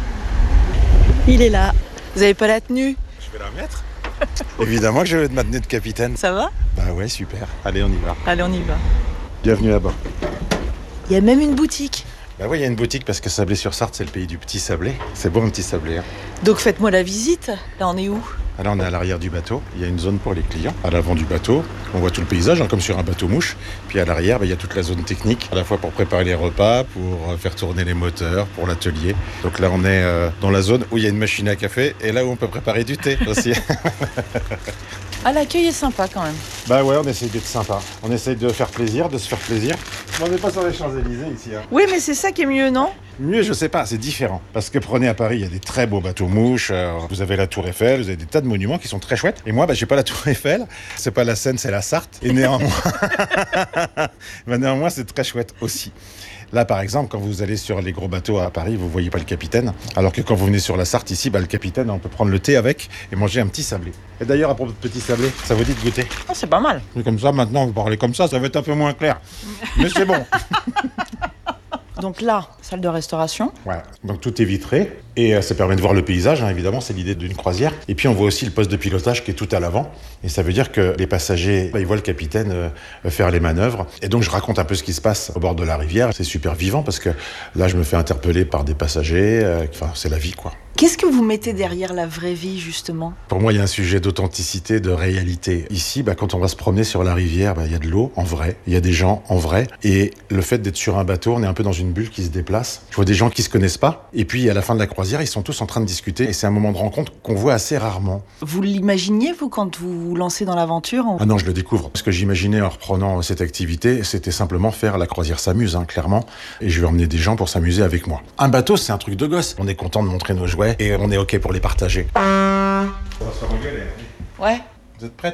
Il est là. Vous avez pas la tenue? Je vais la mettre. Évidemment que je vais ma tenue de capitaine. Ça va? Bah ouais, super. Allez, on y va. Allez, on y va. Bienvenue à bord. Il y a même une boutique. Bah oui, il y a une boutique parce que Sablé-sur-Sarthe, c'est le pays du petit sablé. C'est beau un petit sablé. Hein. Donc faites-moi la visite. Là, on est où? Là, on est à l'arrière du bateau. Il y a une zone pour les clients. À l'avant du bateau, on voit tout le paysage, hein, comme sur un bateau-mouche. Puis à l'arrière, bah, il y a toute la zone technique, à la fois pour préparer les repas, pour faire tourner les moteurs, pour l'atelier. Donc là, on est euh, dans la zone où il y a une machine à café et là où on peut préparer du thé aussi. Ah, l'accueil est sympa quand même. Bah ouais, on essaye d'être sympa. On essaye de faire plaisir, de se faire plaisir. On n'est pas sur les Champs-Élysées ici. Hein. Oui, mais c'est ça qui est mieux, non ? Mieux, je sais pas, c'est différent. Parce que prenez à Paris, il y a des très beaux bateaux-mouches. Euh, vous avez la Tour Eiffel, vous avez des tas de monuments qui sont très chouettes. Et moi, bah, j'ai pas la Tour Eiffel. C'est pas la Seine, c'est la Sarthe. Et néanmoins, bah, néanmoins, c'est très chouette aussi. Là, par exemple, quand vous allez sur les gros bateaux à Paris, vous voyez pas le capitaine. Alors que quand vous venez sur la Sarthe, ici, bah, le capitaine, on peut prendre le thé avec et manger un petit sablé. Et d'ailleurs, à propos de petit sablé, ça vous dit de goûter ? Oh, c'est pas mal. Et comme ça, maintenant, vous parlez comme ça, ça va être un peu moins clair. Mais c'est bon. Donc là, salle de restauration. Ouais, donc tout est vitré et euh, ça permet de voir le paysage, hein, évidemment, c'est l'idée d'une croisière. Et puis on voit aussi le poste de pilotage qui est tout à l'avant. Et ça veut dire que les passagers, bah, ils voient le capitaine euh, faire les manœuvres. Et donc je raconte un peu ce qui se passe au bord de la rivière. C'est super vivant parce que là, je me fais interpeller par des passagers. Euh, enfin, c'est la vie, quoi. Qu'est-ce que vous mettez derrière la vraie vie, justement ? Pour moi, il y a un sujet d'authenticité, de réalité. Ici, bah, quand on va se promener sur la rivière, bah, il y a de l'eau en vrai, il y a des gens en vrai. Et le fait d'être sur un bateau, on est un peu dans une bulle qui se déplace. Je vois des gens qui se connaissent pas. Et puis, à la fin de la croisière, ils sont tous en train de discuter. Et c'est un moment de rencontre qu'on voit assez rarement. Vous l'imaginiez, vous, quand vous vous lancez dans l'aventure ? en... Ah non, je le découvre. Ce que j'imaginais en reprenant cette activité, c'était simplement faire la croisière s'amuse, hein, clairement. Et je vais emmener des gens pour s'amuser avec moi. Un bateau, c'est un truc de gosse. On est content de montrer nos jouets et on est OK pour les partager. On va se faire engueuler. Ouais. Vous êtes prête ?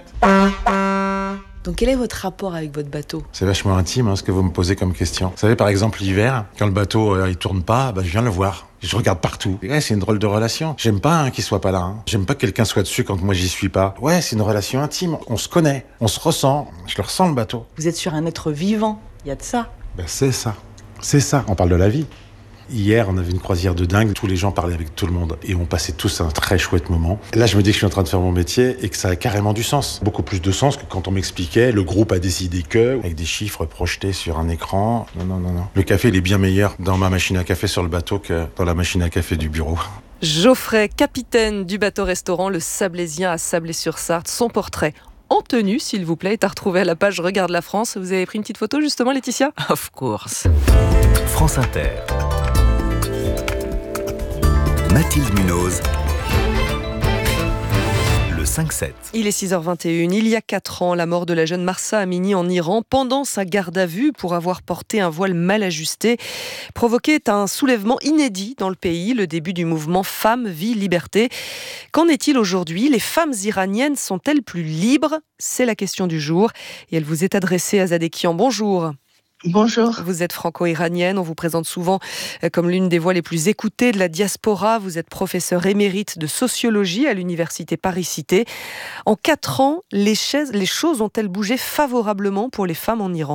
Donc quel est votre rapport avec votre bateau ? C'est vachement intime, hein, ce que vous me posez comme question. Vous savez, par exemple, l'hiver, quand le bateau euh, il tourne pas, bah, je viens le voir. Je regarde partout. Et ouais, c'est une drôle de relation. J'aime pas hein, qu'il soit pas là. Hein. J'aime pas que quelqu'un soit dessus quand moi j'y suis pas. Ouais, c'est une relation intime. On se connaît, on se ressent. Je le ressens, le bateau. Vous êtes sur un être vivant. Il y a de ça. Ben, c'est ça. C'est ça. On parle de la vie. Hier, on avait une croisière de dingue. Tous les gens parlaient avec tout le monde et on passait tous un très chouette moment. Là, je me dis que je suis en train de faire mon métier et que ça a carrément du sens. Beaucoup plus de sens que quand on m'expliquait le groupe a décidé que, avec des chiffres projetés sur un écran. Non, non, non, non. Le café, il est bien meilleur dans ma machine à café sur le bateau que dans la machine à café du bureau. Geoffrey, capitaine du bateau-restaurant Le Sablézien à Sablé-sur-Sarthe. Son portrait en tenue, s'il vous plaît, est à retrouver à la page Regarde la France. Vous avez pris une petite photo, justement, Laetitia ? Of course. France Inter. Mathilde Munoz. Le cinq sept. Il est six heures vingt et une. Il y a quatre ans, la mort de la jeune Mahsa Amini en Iran, pendant sa garde à vue pour avoir porté un voile mal ajusté, provoquait un soulèvement inédit dans le pays, le début du mouvement Femmes, Vie, Liberté. Qu'en est-il aujourd'hui ? Les femmes iraniennes sont-elles plus libres ? C'est la question du jour. Et elle vous est adressée à Zadekian. Bonjour. Bonjour. Vous êtes franco-iranienne, on vous présente souvent comme l'une des voix les plus écoutées de la diaspora. Vous êtes professeure émérite de sociologie à l'université Paris-Cité. En quatre ans, les, chaises, les choses ont-elles bougé favorablement pour les femmes en Iran ?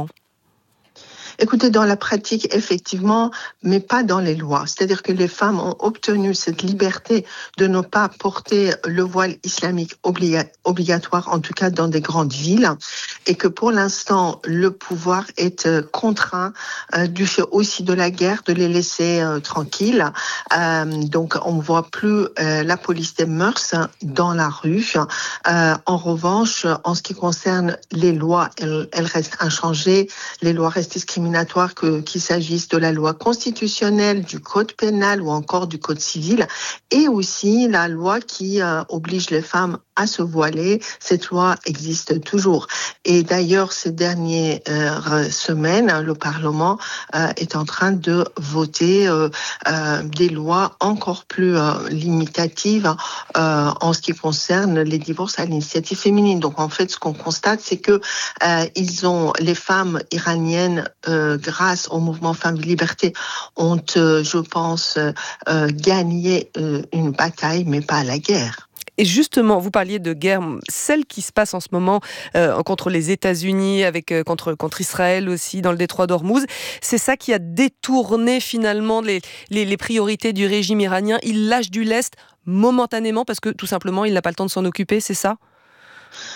Écoutez, dans la pratique, effectivement, mais pas dans les lois. C'est-à-dire que les femmes ont obtenu cette liberté de ne pas porter le voile islamique obliga- obligatoire, en tout cas dans des grandes villes, et que pour l'instant, le pouvoir est euh, contraint, euh, du fait aussi de la guerre, de les laisser euh, tranquilles. Euh, donc, on ne voit plus euh, la police des mœurs dans la rue. Euh, en revanche, en ce qui concerne les lois, elles, elles restent inchangées. Les lois restent discriminatoires, que, qu'il s'agisse de la loi constitutionnelle, du code pénal ou encore du code civil, et aussi la loi qui euh, oblige les femmes à se voiler. Cette loi existe toujours. Et d'ailleurs, ces dernières euh, semaines, le Parlement euh, est en train de voter euh, euh, des lois encore plus euh, limitatives euh, en ce qui concerne les divorces à l'initiative féminine. Donc en fait, ce qu'on constate, c'est que euh, ils ont, les femmes iraniennes, euh, grâce au mouvement Femmes Liberté, ont, euh, je pense, euh, gagné euh, une bataille, mais pas la guerre. Et justement, vous parliez de guerre, celle qui se passe en ce moment euh, contre les États-Unis, avec euh, contre contre Israël aussi dans le détroit d'Ormuz. C'est ça qui a détourné finalement les, les les priorités du régime iranien. Il lâche du lest momentanément parce que tout simplement il n'a pas le temps de s'en occuper, c'est ça ?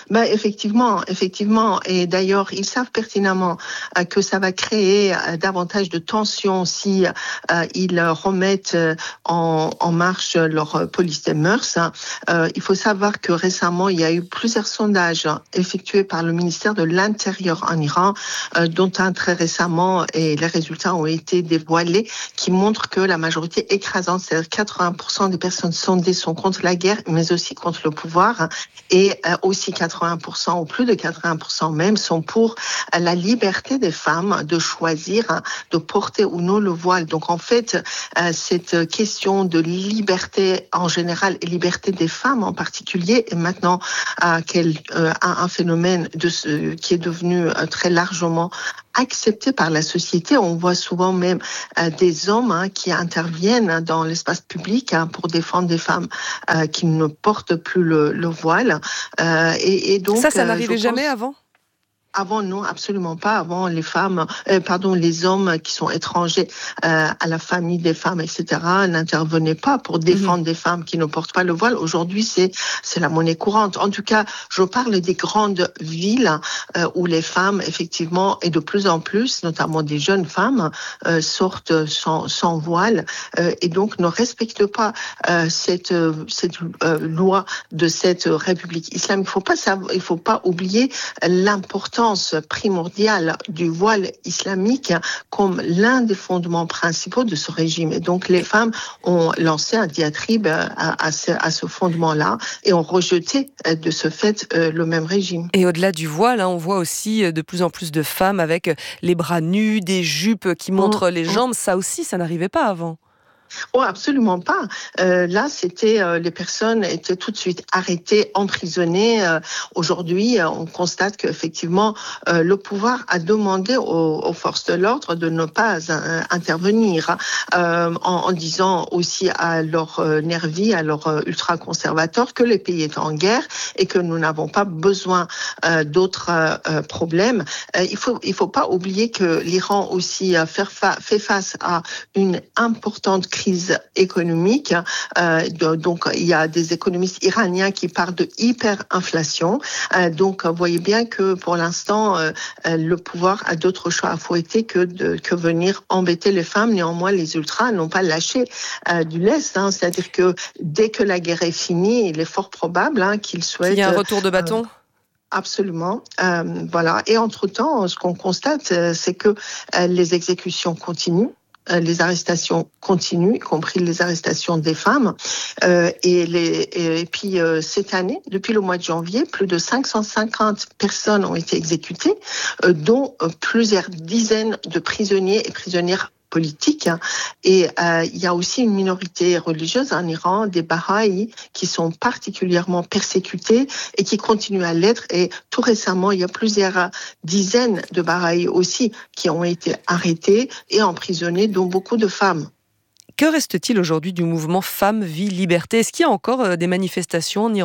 Ben, effectivement, effectivement. Et d'ailleurs, ils savent pertinemment euh, que ça va créer euh, davantage de tensions si euh, ils remettent euh, en, en marche leur euh, police des mœurs. Euh, il faut savoir que récemment, il y a eu plusieurs sondages effectués par le ministère de l'Intérieur en Iran, euh, dont un très récemment, et les résultats ont été dévoilés, qui montrent que la majorité écrasante, c'est-à-dire quatre-vingts pour cent des personnes sondées sont contre la guerre, mais aussi contre le pouvoir, et euh, aussi quatre-vingts pour cent, ou plus de quatre-vingts pour cent même, sont pour euh, la liberté des femmes de choisir, hein, de porter ou non le voile. Donc en fait, euh, cette question de liberté en général et liberté des femmes en particulier est maintenant euh, qu'elle, euh, un phénomène de ce, qui est devenu euh, très largement accepté par la société. On voit souvent même euh, des hommes hein, qui interviennent dans l'espace public hein, pour défendre des femmes euh, qui ne portent plus le, le voile. Euh, et, et donc, ça, ça n'arrivait euh, jamais pense... avant ? Avant, non, absolument pas. Avant, les femmes, euh, pardon, les hommes qui sont étrangers euh, à la famille des femmes, et cetera, n'intervenaient pas pour défendre mmh. des femmes qui ne portent pas le voile. Aujourd'hui, c'est c'est la monnaie courante. En tout cas, je parle des grandes villes euh, où les femmes, effectivement, et de plus en plus, notamment des jeunes femmes, euh, sortent sans, sans voile euh, et donc ne respectent pas euh, cette cette euh, loi de cette République islamique. Il faut pas savoir, il faut pas oublier l'importance primordiale du voile islamique comme l'un des fondements principaux de ce régime. Et donc les femmes ont lancé un diatribe à, à, ce, à ce fondement-là et ont rejeté de ce fait le même régime. Et au-delà du voile, hein, on voit aussi de plus en plus de femmes avec les bras nus, des jupes qui montrent mmh. les jambes. Ça aussi, ça n'arrivait pas avant. Oh, absolument pas. Euh, là, c'était euh, les personnes étaient tout de suite arrêtées, emprisonnées. Euh, aujourd'hui, euh, on constate qu'effectivement, euh, le pouvoir a demandé aux, aux forces de l'ordre de ne pas euh, intervenir, euh, en, en disant aussi à leurs euh, nervis, à leurs euh, ultra-conservateurs, que les pays étaient en guerre et que nous n'avons pas besoin euh, d'autres euh, problèmes. Euh, il faut, il faut pas oublier que l'Iran aussi euh, fait, fa- fait face à une importante crise économique. Euh, donc, il y a des économistes iraniens qui parlent de hyperinflation. Euh, donc, vous voyez bien que pour l'instant, euh, le pouvoir a d'autres choix à fouetter que, de, que venir embêter les femmes. Néanmoins, les ultras n'ont pas lâché euh, du lest. Hein. C'est-à-dire que dès que la guerre est finie, il est fort probable hein, qu'ils souhaitent... Il y a un retour de bâton euh, Absolument, euh, voilà. Et entre-temps, ce qu'on constate, c'est que euh, les exécutions continuent. Les arrestations continuent, y compris les arrestations des femmes. Euh, et, les, et puis, euh, cette année, depuis le mois de janvier, plus de cinq cent cinquante personnes ont été exécutées, euh, dont euh, plusieurs dizaines de prisonniers et prisonnières politiques. Et euh, il y a aussi une minorité religieuse en Iran, des Bahaïs, qui sont particulièrement persécutés et qui continuent à l'être. Et tout récemment, il y a plusieurs dizaines de Bahaïs aussi qui ont été arrêtés et emprisonnés, dont beaucoup de femmes. Que reste-t-il aujourd'hui du mouvement Femmes, Vie, Liberté ? Est-ce qu'il y a encore des manifestations en Iran ?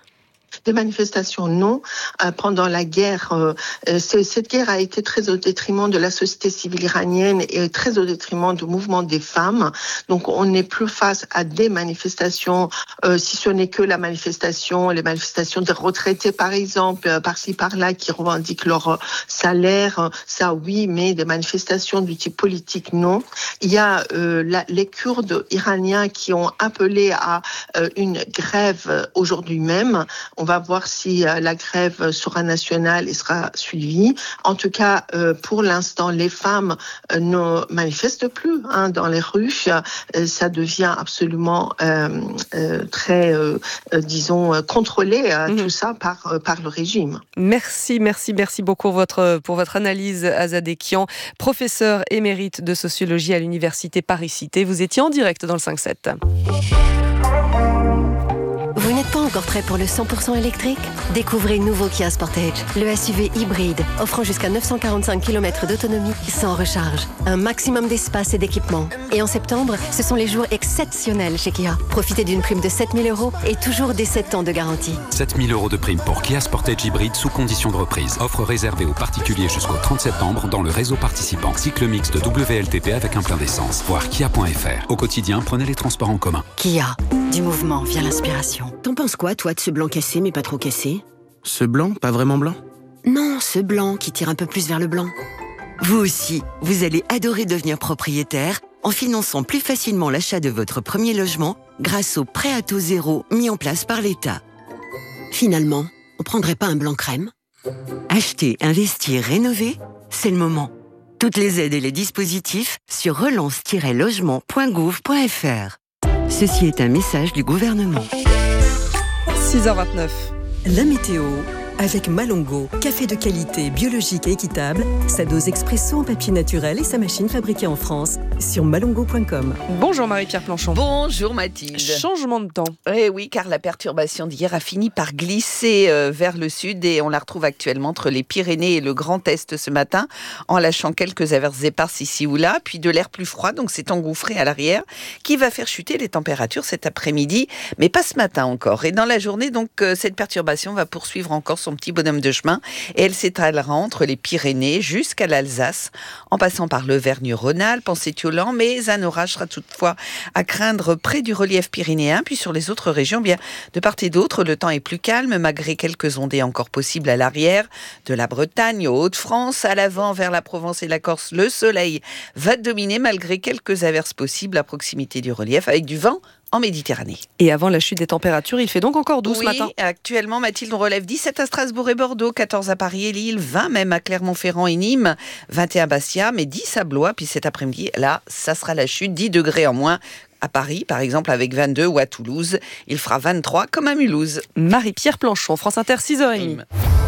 Des manifestations, non. Euh, pendant la guerre, euh, cette guerre a été très au détriment de la société civile iranienne et très au détriment du mouvement des femmes. Donc, on n'est plus face à des manifestations, euh, si ce n'est que la manifestation, les manifestations des retraités, par exemple, euh, par-ci, par-là, qui revendiquent leur salaire. Ça, oui, mais des manifestations du type politique, non. Il y a euh, la, les Kurdes iraniens qui ont appelé à euh, une grève aujourd'hui même. On va voir si euh, la grève sera nationale et sera suivie. En tout cas, euh, pour l'instant, les femmes euh, ne manifestent plus hein, dans les rues. Euh, ça devient absolument euh, euh, très, euh, euh, disons, euh, contrôlé, euh, mmh. tout ça par, euh, par le régime. Merci, merci, merci beaucoup votre, pour votre analyse, Azadeh Kian, professeur émérite de sociologie à l'université Paris-Cité. Vous étiez en direct dans le cinq sept. Vous n'êtes pas encore prêt pour le cent pour cent électrique ? Découvrez nouveau Kia Sportage, le S U V hybride, offrant jusqu'à neuf cent quarante-cinq kilomètres d'autonomie sans recharge. Un maximum d'espace et d'équipement. Et en septembre, ce sont les jours exceptionnels chez Kia. Profitez d'une prime de sept mille euros et toujours des sept ans de garantie. sept mille euros de prime pour Kia Sportage hybride sous condition de reprise. Offre réservée aux particuliers jusqu'au trente septembre dans le réseau participant. Cycle mixte W L T P avec un plein d'essence. Voir kia point f r. Au quotidien, prenez les transports en commun. Kia, du mouvement via l'inspiration. T'en penses quoi, toi, de ce blanc cassé mais pas trop cassé ? Ce blanc, pas vraiment blanc ? Non, ce blanc qui tire un peu plus vers le blanc. Vous aussi, vous allez adorer devenir propriétaire en finançant plus facilement l'achat de votre premier logement grâce au prêt à taux zéro mis en place par l'État. Finalement, on prendrait pas un blanc crème ? Acheter, investir, rénover, c'est le moment. Toutes les aides et les dispositifs sur relance tiret logement point gouv point f r. Ceci est un message du gouvernement. six heures vingt-neuf. La météo avec Malongo, café de qualité, biologique et équitable, sa dose expresso en papier naturel et sa machine fabriquée en France sur malongo point com. Bonjour Marie-Pierre Planchon. Bonjour Mathilde. Changement de temps. Eh oui, car la perturbation d'hier a fini par glisser euh, vers le sud et on la retrouve actuellement entre les Pyrénées et le Grand Est ce matin, en lâchant quelques averses éparses ici ou là, puis de l'air plus froid, donc c'est engouffré à l'arrière, qui va faire chuter les températures cet après-midi, mais pas ce matin encore. Et dans la journée, donc, euh, cette perturbation va poursuivre encore son petit bonhomme de chemin et elle s'étalera entre les Pyrénées jusqu'à l'Alsace, en passant par l'Auvergne-Rhône-Alpes, en s'étiolant, mais un orage sera toutefois à craindre près du relief pyrénéen, puis sur les autres régions, bien de part et d'autre, le temps est plus calme, malgré quelques ondées encore possibles à l'arrière, de la Bretagne aux Hauts-de-France, à l'avant vers la Provence et la Corse, le soleil va dominer malgré quelques averses possibles à proximité du relief, avec du vent en Méditerranée. Et avant la chute des températures, il fait donc encore doux oui, ce matin. Actuellement, Mathilde, on relève dix-sept à Strasbourg et Bordeaux, quatorze à Paris et Lille, vingt même à Clermont-Ferrand et Nîmes, vingt et un à Bastia, mais dix à Blois. Puis cet après-midi, là, ça sera la chute, dix degrés en moins. À Paris, par exemple, avec vingt-deux, ou à Toulouse, il fera vingt-trois comme à Mulhouse. Marie-Pierre Planchon, France Inter, six heures trente.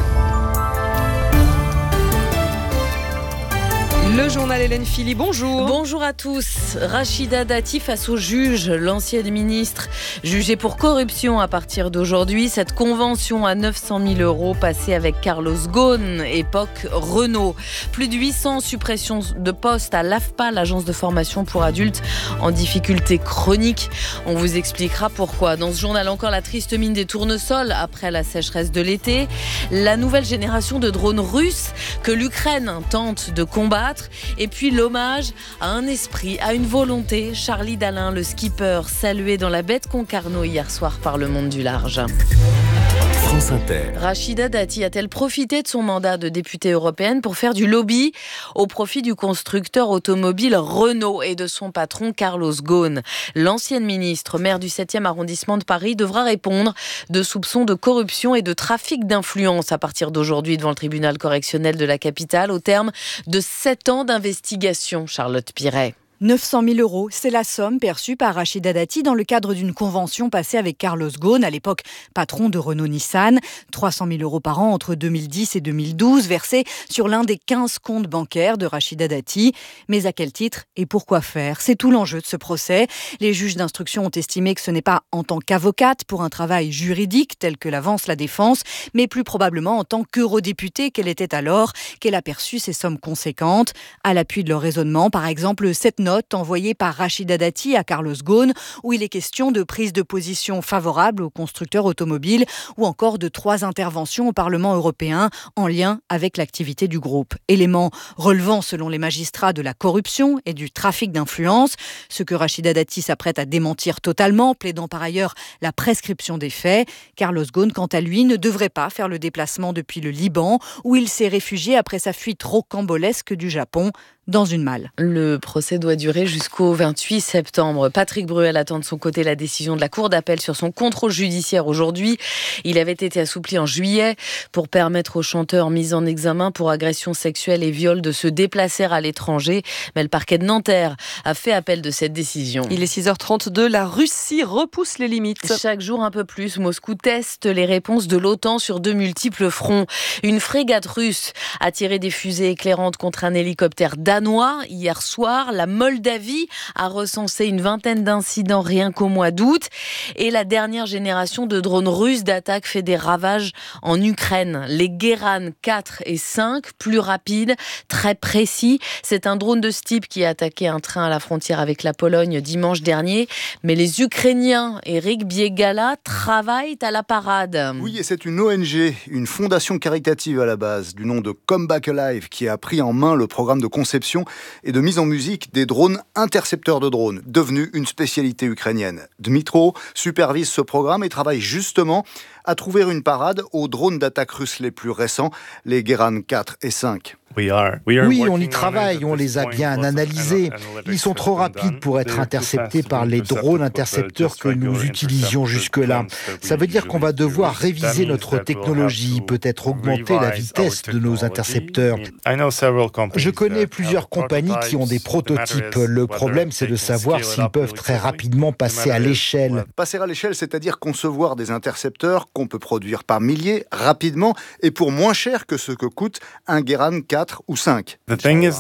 Le journal Hélène Philly, bonjour. Bonjour à tous. Rachida Dati face au juge, l'ancienne ministre jugée pour corruption à partir d'aujourd'hui. Cette convention à neuf cent mille euros passée avec Carlos Ghosn, époque Renault. Plus de huit cents suppressions de postes à l'A F P A, l'agence de formation pour adultes en difficulté chronique. On vous expliquera pourquoi. Dans ce journal, encore la triste mine des tournesols après la sécheresse de l'été. La nouvelle génération de drones russes que l'Ukraine tente de combattre. Et puis l'hommage à un esprit, à une volonté. Charlie Dalin, le skipper, salué dans la baie de Concarneau hier soir par le monde du large. France Inter. Rachida Dati a-t-elle profité de son mandat de députée européenne pour faire du lobby au profit du constructeur automobile Renault et de son patron Carlos Ghosn? L'ancienne ministre, maire du septième arrondissement de Paris, devra répondre de soupçons de corruption et de trafic d'influence à partir d'aujourd'hui devant le tribunal correctionnel de la capitale au terme de sept ans d'investigation. Charlotte Piret. neuf cent mille euros, c'est la somme perçue par Rachida Dati dans le cadre d'une convention passée avec Carlos Ghosn, à l'époque patron de Renault-Nissan. trois cent mille euros par an entre deux mille dix et deux mille douze, versés sur l'un des quinze comptes bancaires de Rachida Dati. Mais à quel titre et pourquoi faire? C'est tout l'enjeu de ce procès. Les juges d'instruction ont estimé que ce n'est pas en tant qu'avocate pour un travail juridique tel que l'avance la défense, mais plus probablement en tant qu'eurodéputée qu'elle était alors, qu'elle a perçu ces sommes conséquentes. À l'appui de leur raisonnement, par exemple, cette note envoyée par Rachida Dati à Carlos Ghosn, où il est question de prise de position favorable aux constructeurs automobiles ou encore de trois interventions au Parlement européen en lien avec l'activité du groupe. Éléments relevant, selon les magistrats, de la corruption et du trafic d'influence, ce que Rachida Dati s'apprête à démentir totalement, plaidant par ailleurs la prescription des faits. Carlos Ghosn, quant à lui, ne devrait pas faire le déplacement depuis le Liban, où il s'est réfugié après sa fuite rocambolesque du Japon dans une malle. Le procès doit durer jusqu'au vingt-huit septembre. Patrick Bruel attend de son côté la décision de la Cour d'appel sur son contrôle judiciaire aujourd'hui. Il avait été assoupli en juillet pour permettre aux chanteurs mis en examen pour agression sexuelle et viol de se déplacer à l'étranger. Mais le parquet de Nanterre a fait appel de cette décision. Il est six heures trente-deux, la Russie repousse les limites. Chaque jour un peu plus, Moscou teste les réponses de l'OTAN sur de multiples fronts. Une frégate russe a tiré des fusées éclairantes contre un hélicoptère danois hier soir. La Moldavie a recensé une vingtaine d'incidents rien qu'au mois d'août. Et la dernière génération de drones russes d'attaque fait des ravages en Ukraine. Les Guéran quatre et cinq, plus rapides, très précis. C'est un drone de ce type qui a attaqué un train à la frontière avec la Pologne dimanche dernier. Mais les Ukrainiens, Eric Biegala, travaillent à la parade. Oui, et c'est une O N G, une fondation caritative à la base, du nom de Come Back Alive, qui a pris en main le programme de conception et de mise en musique des drones intercepteurs de drones, devenu une spécialité ukrainienne. Dmitro supervise ce programme et travaille justement a trouvé une parade aux drones d'attaque russes les plus récents, les Geran quatre et cinq. Oui, on y travaille, on les a bien analysés. Ils sont trop rapides pour être interceptés par les drones intercepteurs que nous utilisions jusque-là. Ça veut dire qu'on va devoir réviser notre technologie, peut-être augmenter la vitesse de nos intercepteurs. Je connais plusieurs compagnies qui ont des prototypes. Le problème, c'est de savoir s'ils peuvent très rapidement passer à l'échelle. Passer à l'échelle, c'est-à-dire concevoir des intercepteurs qu'on peut produire par milliers, rapidement, et pour moins cher que ce que coûte un Geran quatre ou cinq. Le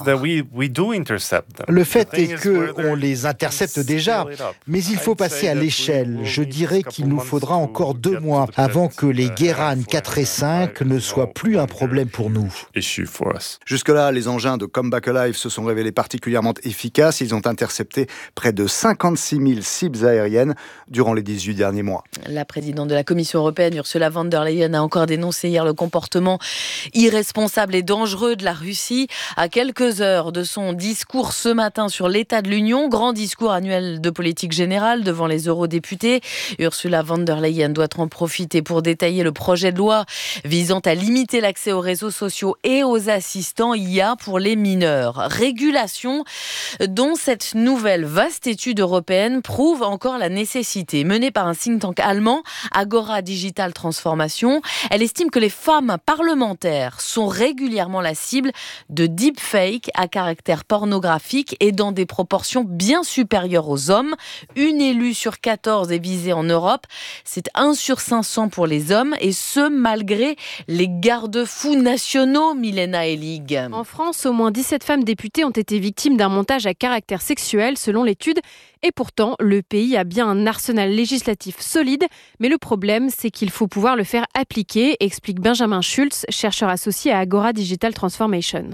fait est qu'on les intercepte déjà, mais il faut passer à l'échelle. Je dirais qu'il nous faudra encore deux mois avant que les Geran quatre et cinq ne soient plus un problème pour nous. Jusque-là, les engins de Comeback Alive se sont révélés particulièrement efficaces. Ils ont intercepté près de cinquante-six mille cibles aériennes durant les dix-huit derniers mois. La présidente de la Commission européenne, Ursula von der Leyen, a encore dénoncé hier le comportement irresponsable et dangereux de la Russie. À quelques heures de son discours ce matin sur l'état de l'Union, grand discours annuel de politique générale devant les eurodéputés, Ursula von der Leyen doit en profiter pour détailler le projet de loi visant à limiter l'accès aux réseaux sociaux et aux assistants I A pour les mineurs. Régulation dont cette nouvelle vaste étude européenne prouve encore la nécessité. Menée par un think tank allemand, Agora Digital Transformation, elle estime que les femmes parlementaires sont régulièrement la cible de deepfakes à caractère pornographique et dans des proportions bien supérieures aux hommes. Une élue sur quatorze est visée en Europe. C'est un sur cinq cents pour les hommes et ce malgré les garde-fous nationaux, Milena Elig. En France, au moins dix-sept femmes députées ont été victimes d'un montage à caractère sexuel selon l'étude. Et pourtant, le pays a bien un arsenal législatif solide. Mais le problème, c'est qu'il faut pouvoir le faire appliquer, explique Benjamin Schulz, chercheur associé à Agora Digital Transformation.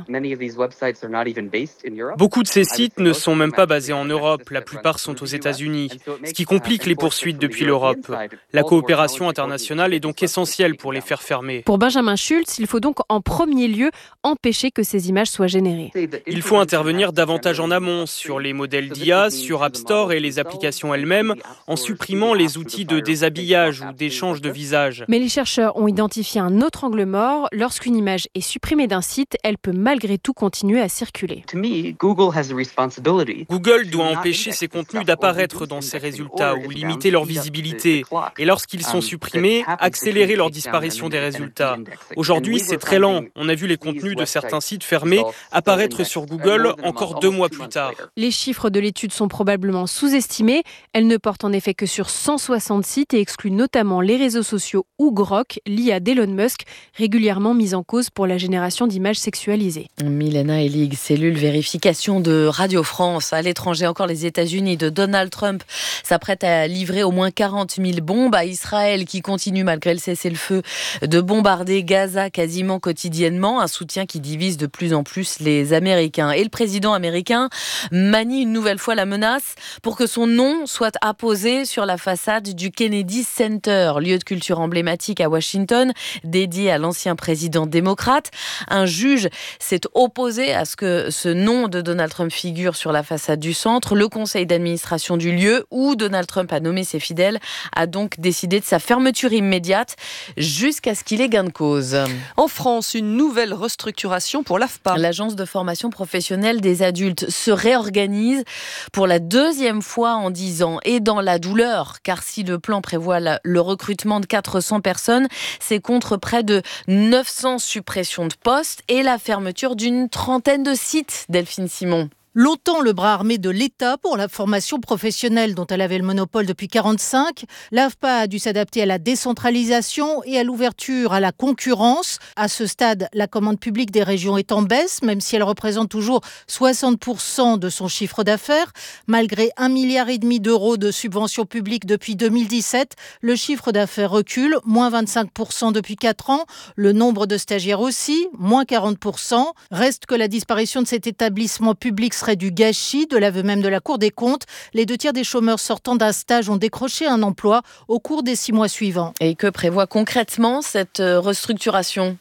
Beaucoup de ces sites ne sont même pas basés en Europe. La plupart sont aux États-Unis, ce qui complique les poursuites depuis l'Europe. La coopération internationale est donc essentielle pour les faire fermer. Pour Benjamin Schulz, il faut donc en premier lieu empêcher que ces images soient générées. Il faut intervenir davantage en amont sur les modèles d'I A, sur App Store et les applications elles-mêmes, en supprimant les outils de déshabillage ou d'échange de visage. Mais les chercheurs ont identifié un autre angle mort. Lorsqu'une image est supprimée d'un site, elle peut malgré tout continuer à circuler. Google doit empêcher ces contenus d'apparaître dans ses résultats ou limiter leur visibilité. Et lorsqu'ils sont supprimés, accélérer leur disparition des résultats. Aujourd'hui, c'est très lent. On a vu les contenus de certains sites fermés apparaître sur Google encore deux mois plus tard. Les chiffres de l'étude sont probablement sous-estimés. Elle ne porte en effet que sur cent soixante sites et exclut notamment les réseaux sociaux ou Grok, l'I A d'Elon Musk, régulièrement mise en cause pour la génération d'images sexualisées. Milena Elig, cellule vérification de Radio France. À l'étranger, encore les États-Unis de Donald Trump s'apprêtent à livrer au moins quarante mille bombes à Israël qui continue malgré le cessez-le-feu de bombarder Gaza quasiment quotidiennement. Un soutien qui divise de plus en plus les Américains. Et le président américain manie une nouvelle fois la menace pour que son nom soit apposé sur la façade du Kennedy Center, lieu de culture emblématique à Washington, dédié à l'ancien président démocrate. Un juge s'est opposé à ce que ce nom de Donald Trump figure sur la façade du centre. Le conseil d'administration du lieu, où Donald Trump a nommé ses fidèles, a donc décidé de sa fermeture immédiate jusqu'à ce qu'il ait gain de cause. En France, une nouvelle restructuration pour l'A F P A. L'agence de formation professionnelle des adultes se réorganise pour la deuxième fois en dix ans et dans la douleur, car si le plan prévoit la, le recrutement de quatre cents personnes, c'est contre près de neuf cents suppressions de postes et la fermeture d'une trentaine de sites, Delphine Simon. Longtemps le bras armé de l'État pour la formation professionnelle dont elle avait le monopole depuis quarante-cinq, l'A F P A a dû s'adapter à la décentralisation et à l'ouverture à la concurrence. À ce stade, la commande publique des régions est en baisse, même si elle représente toujours soixante pour cent de son chiffre d'affaires. Malgré un milliard et demi d'euros de subventions publiques depuis deux mille dix-sept, le chiffre d'affaires recule, moins vingt-cinq pour cent depuis quatre ans. Le nombre de stagiaires aussi, moins quarante pour cent. Reste que la disparition de cet établissement public serait du gâchis, de l'aveu même de la Cour des comptes. Les deux tiers des chômeurs sortant d'un stage ont décroché un emploi au cours des six mois suivants. Et que prévoit concrètement cette restructuration ?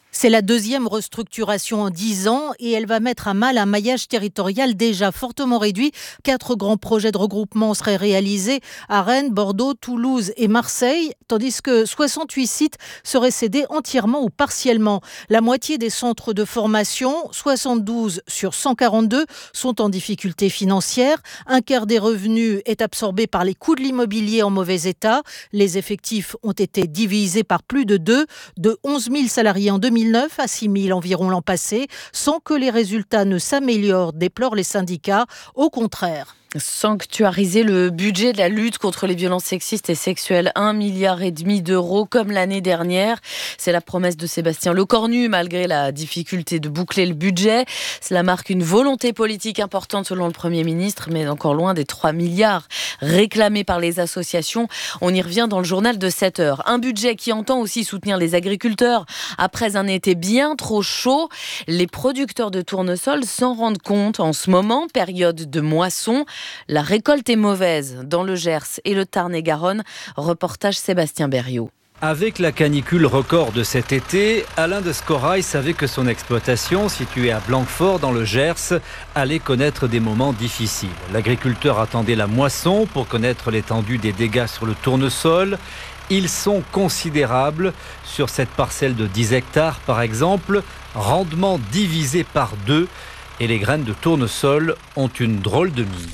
C'est la deuxième restructuration en dix ans et elle va mettre à mal un maillage territorial déjà fortement réduit. Quatre grands projets de regroupement seraient réalisés à Rennes, Bordeaux, Toulouse et Marseille, tandis que soixante-huit sites seraient cédés entièrement ou partiellement. La moitié des centres de formation, soixante-douze sur cent quarante-deux, sont en difficulté financière. Un quart des revenus est absorbé par les coûts de l'immobilier en mauvais état. Les effectifs ont été divisés par plus de deux, de onze mille salariés en deux mille neuf à six mille environ l'an passé, sans que les résultats ne s'améliorent, déplorent les syndicats. Au contraire. Sanctuariser le budget de la lutte contre les violences sexistes et sexuelles, un milliard et demi d'euros comme l'année dernière. C'est la promesse de Sébastien Lecornu malgré la difficulté de boucler le budget. Cela marque une volonté politique importante selon le Premier ministre, mais encore loin des trois milliards réclamés par les associations. On y revient dans le journal de sept heures. Un budget qui entend aussi soutenir les agriculteurs. Après un été bien trop chaud, les producteurs de tournesol s'en rendent compte en ce moment, période de moisson. La récolte est mauvaise dans le Gers et le Tarn-et-Garonne. Reportage Sébastien Berriot. Avec la canicule record de cet été, Alain de Scorail savait que son exploitation, située à Blanquefort dans le Gers, allait connaître des moments difficiles. L'agriculteur attendait la moisson pour connaître l'étendue des dégâts sur le tournesol. Ils sont considérables sur cette parcelle de dix hectares par exemple, rendement divisé par deux. Et les graines de tournesol ont une drôle de mine.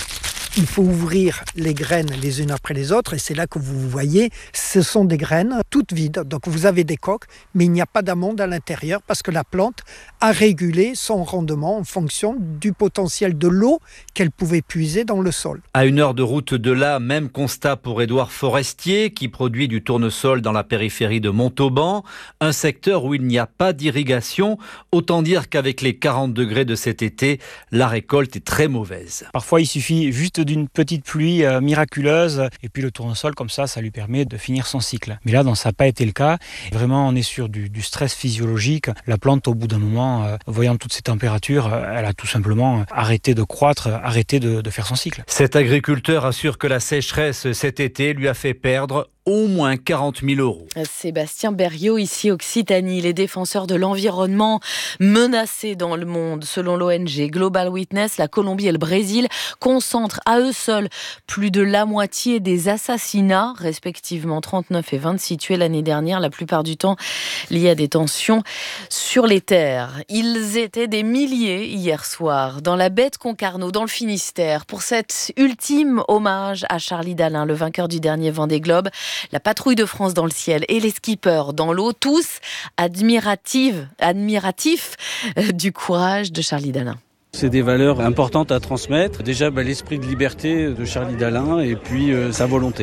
Il faut ouvrir les graines les unes après les autres et c'est là que vous voyez, ce sont des graines toutes vides. Donc vous avez des coques, mais il n'y a pas d'amandes à l'intérieur parce que la plante a régulé son rendement en fonction du potentiel de l'eau qu'elle pouvait puiser dans le sol. À une heure de route de là, même constat pour Édouard Forestier qui produit du tournesol dans la périphérie de Montauban, un secteur où il n'y a pas d'irrigation. Autant dire qu'avec les quarante degrés de cet été, la récolte est très mauvaise. Parfois il suffit juste d'une petite pluie euh, miraculeuse et puis le tournesol comme ça, ça lui permet de finir son cycle. Mais là, ça n'a pas été le cas. Vraiment, on est sur du, du stress physiologique. La plante, au bout d'un moment, euh, voyant toutes ces températures, euh, elle a tout simplement arrêté de croître, arrêté de, de faire son cycle. Cet agriculteur assure que la sécheresse cet été lui a fait perdre au moins quarante mille euros. Sébastien Berriot, ici Occitanie. Les défenseurs de l'environnement menacés dans le monde. Selon l'O N G Global Witness, la Colombie et le Brésil concentrent à eux seuls plus de la moitié des assassinats, respectivement trente-neuf et vingt-six tués l'année dernière, la plupart du temps liés à des tensions sur les terres. Ils étaient des milliers hier soir dans la baie de Concarneau, dans le Finistère, pour cet ultime hommage à Charlie Dalin, le vainqueur du dernier Vendée Globe. La patrouille de France dans le ciel et les skippers dans l'eau, tous admiratifs, admiratifs euh, du courage de Charlie Dalin. C'est des valeurs importantes à transmettre. Déjà, bah, l'esprit de liberté de Charlie Dalin et puis euh, sa volonté.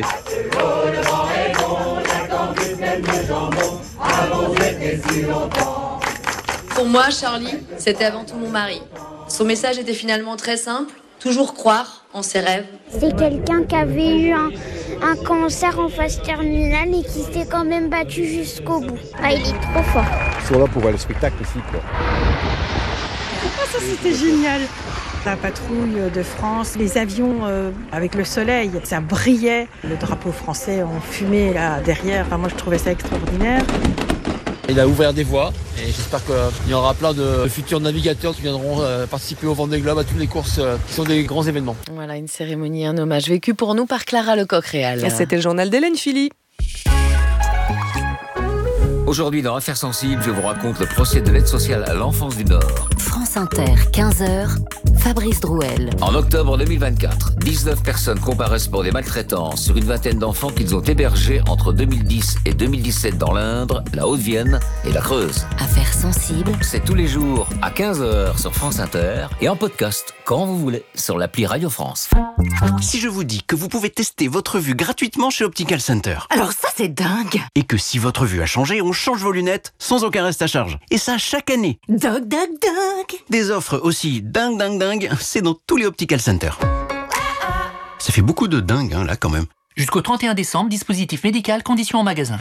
Pour moi, Charlie, c'était avant tout mon mari. Son message était finalement très simple. Toujours croire en ses rêves. C'est quelqu'un qui avait eu un, un cancer en phase terminale et qui s'est quand même battu jusqu'au bout. Ah, il est trop fort. Ils sont là pour voir le spectacle aussi, quoi. Ah, ça c'était génial. La patrouille de France, les avions euh, avec le soleil, ça brillait. Le drapeau français en fumée là derrière. Enfin, moi je trouvais ça extraordinaire. Il a ouvert des voies et j'espère qu'il y aura plein de futurs navigateurs qui viendront participer au Vendée Globe, à toutes les courses qui sont des grands événements. Voilà, une cérémonie, un hommage vécu pour nous par Clara Lecoq-Réal. C'était le journal d'Hélène Philly. Aujourd'hui, dans Affaires sensibles, je vous raconte le procès de l'aide sociale à l'enfance du Nord. France Inter, quinze heures, Fabrice Drouel. En octobre deux mille vingt-quatre, dix-neuf personnes comparaissent pour des maltraitances sur une vingtaine d'enfants qu'ils ont hébergés entre deux mille dix et deux mille dix-sept dans l'Indre, la Haute-Vienne et la Creuse. Affaires sensibles. C'est tous les jours à quinze heures sur France Inter et en podcast quand vous voulez sur l'appli Radio France. Si je vous dis que vous pouvez tester votre vue gratuitement chez Optical Center. Alors ça c'est dingue. Et que si votre vue a changé, on change vos lunettes sans aucun reste à charge. Et ça chaque année. Dingue, dingue, dingue. Des offres aussi dingue, dingue, dingue, c'est dans tous les Optical Center. Ça fait beaucoup de dingue, hein, là, quand même. Jusqu'au trente et un décembre, dispositif médical, conditions en magasin.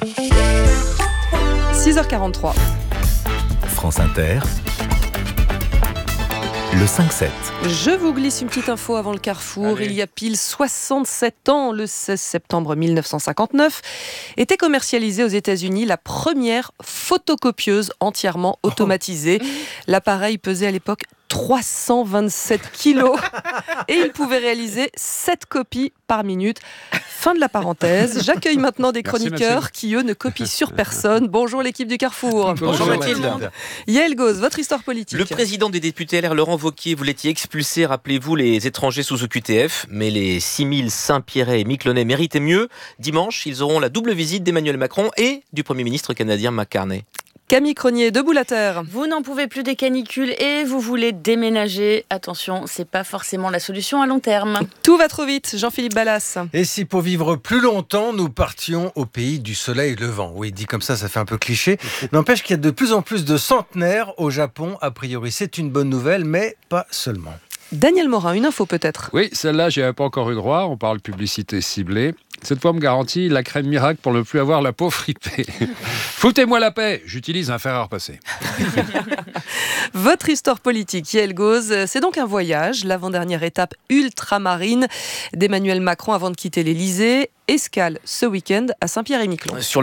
six heures quarante-trois. France Inter. le cinq sept. Je vous glisse une petite info avant le carrefour. Allez. Il y a pile soixante-sept ans, le seize septembre mille neuf cent cinquante-neuf, était commercialisée aux États-Unis la première photocopieuse entièrement automatisée. Oh. L'appareil pesait à l'époque trois cent vingt-sept kilos et il pouvait réaliser sept copies par minute. Fin de la parenthèse. J'accueille maintenant des chroniqueurs Merci, qui, eux, ne copient sur personne. Bonjour l'équipe du Carrefour. Bonjour Mathilde. Yael Gauze, votre histoire politique. Le président des députés L R, Laurent Wauquiez, voulait y expulser, rappelez-vous, les étrangers sous O Q T F. Mais les six mille Saint-Pierrais et Miquelonais méritaient mieux. Dimanche, ils auront la double visite d'Emmanuel Macron et du Premier ministre canadien McCartney. Camille Cronier, debout la terre. Vous n'en pouvez plus des canicules et vous voulez déménager. Attention, c'est pas forcément la solution à long terme. Tout va trop vite, Jean-Philippe Ballas. Et si pour vivre plus longtemps, nous partions au pays du soleil levant? Oui, dit comme ça, ça fait un peu cliché. N'empêche qu'il y a de plus en plus de centenaires au Japon. A priori, c'est une bonne nouvelle, mais pas seulement. Daniel Morin, une info peut-être. Oui, celle-là, j'y avais pas encore eu droit. On parle publicité ciblée. Cette fois, on me garantit la crème miracle pour ne plus avoir la peau fripée. Foutez-moi la paix, j'utilise un fer à repasser. Votre histoire politique, Yael Gauze, c'est donc un voyage, l'avant-dernière étape ultramarine d'Emmanuel Macron avant de quitter l'Elysée. Escale ce week-end à Saint-Pierre-et-Miquelon. Sur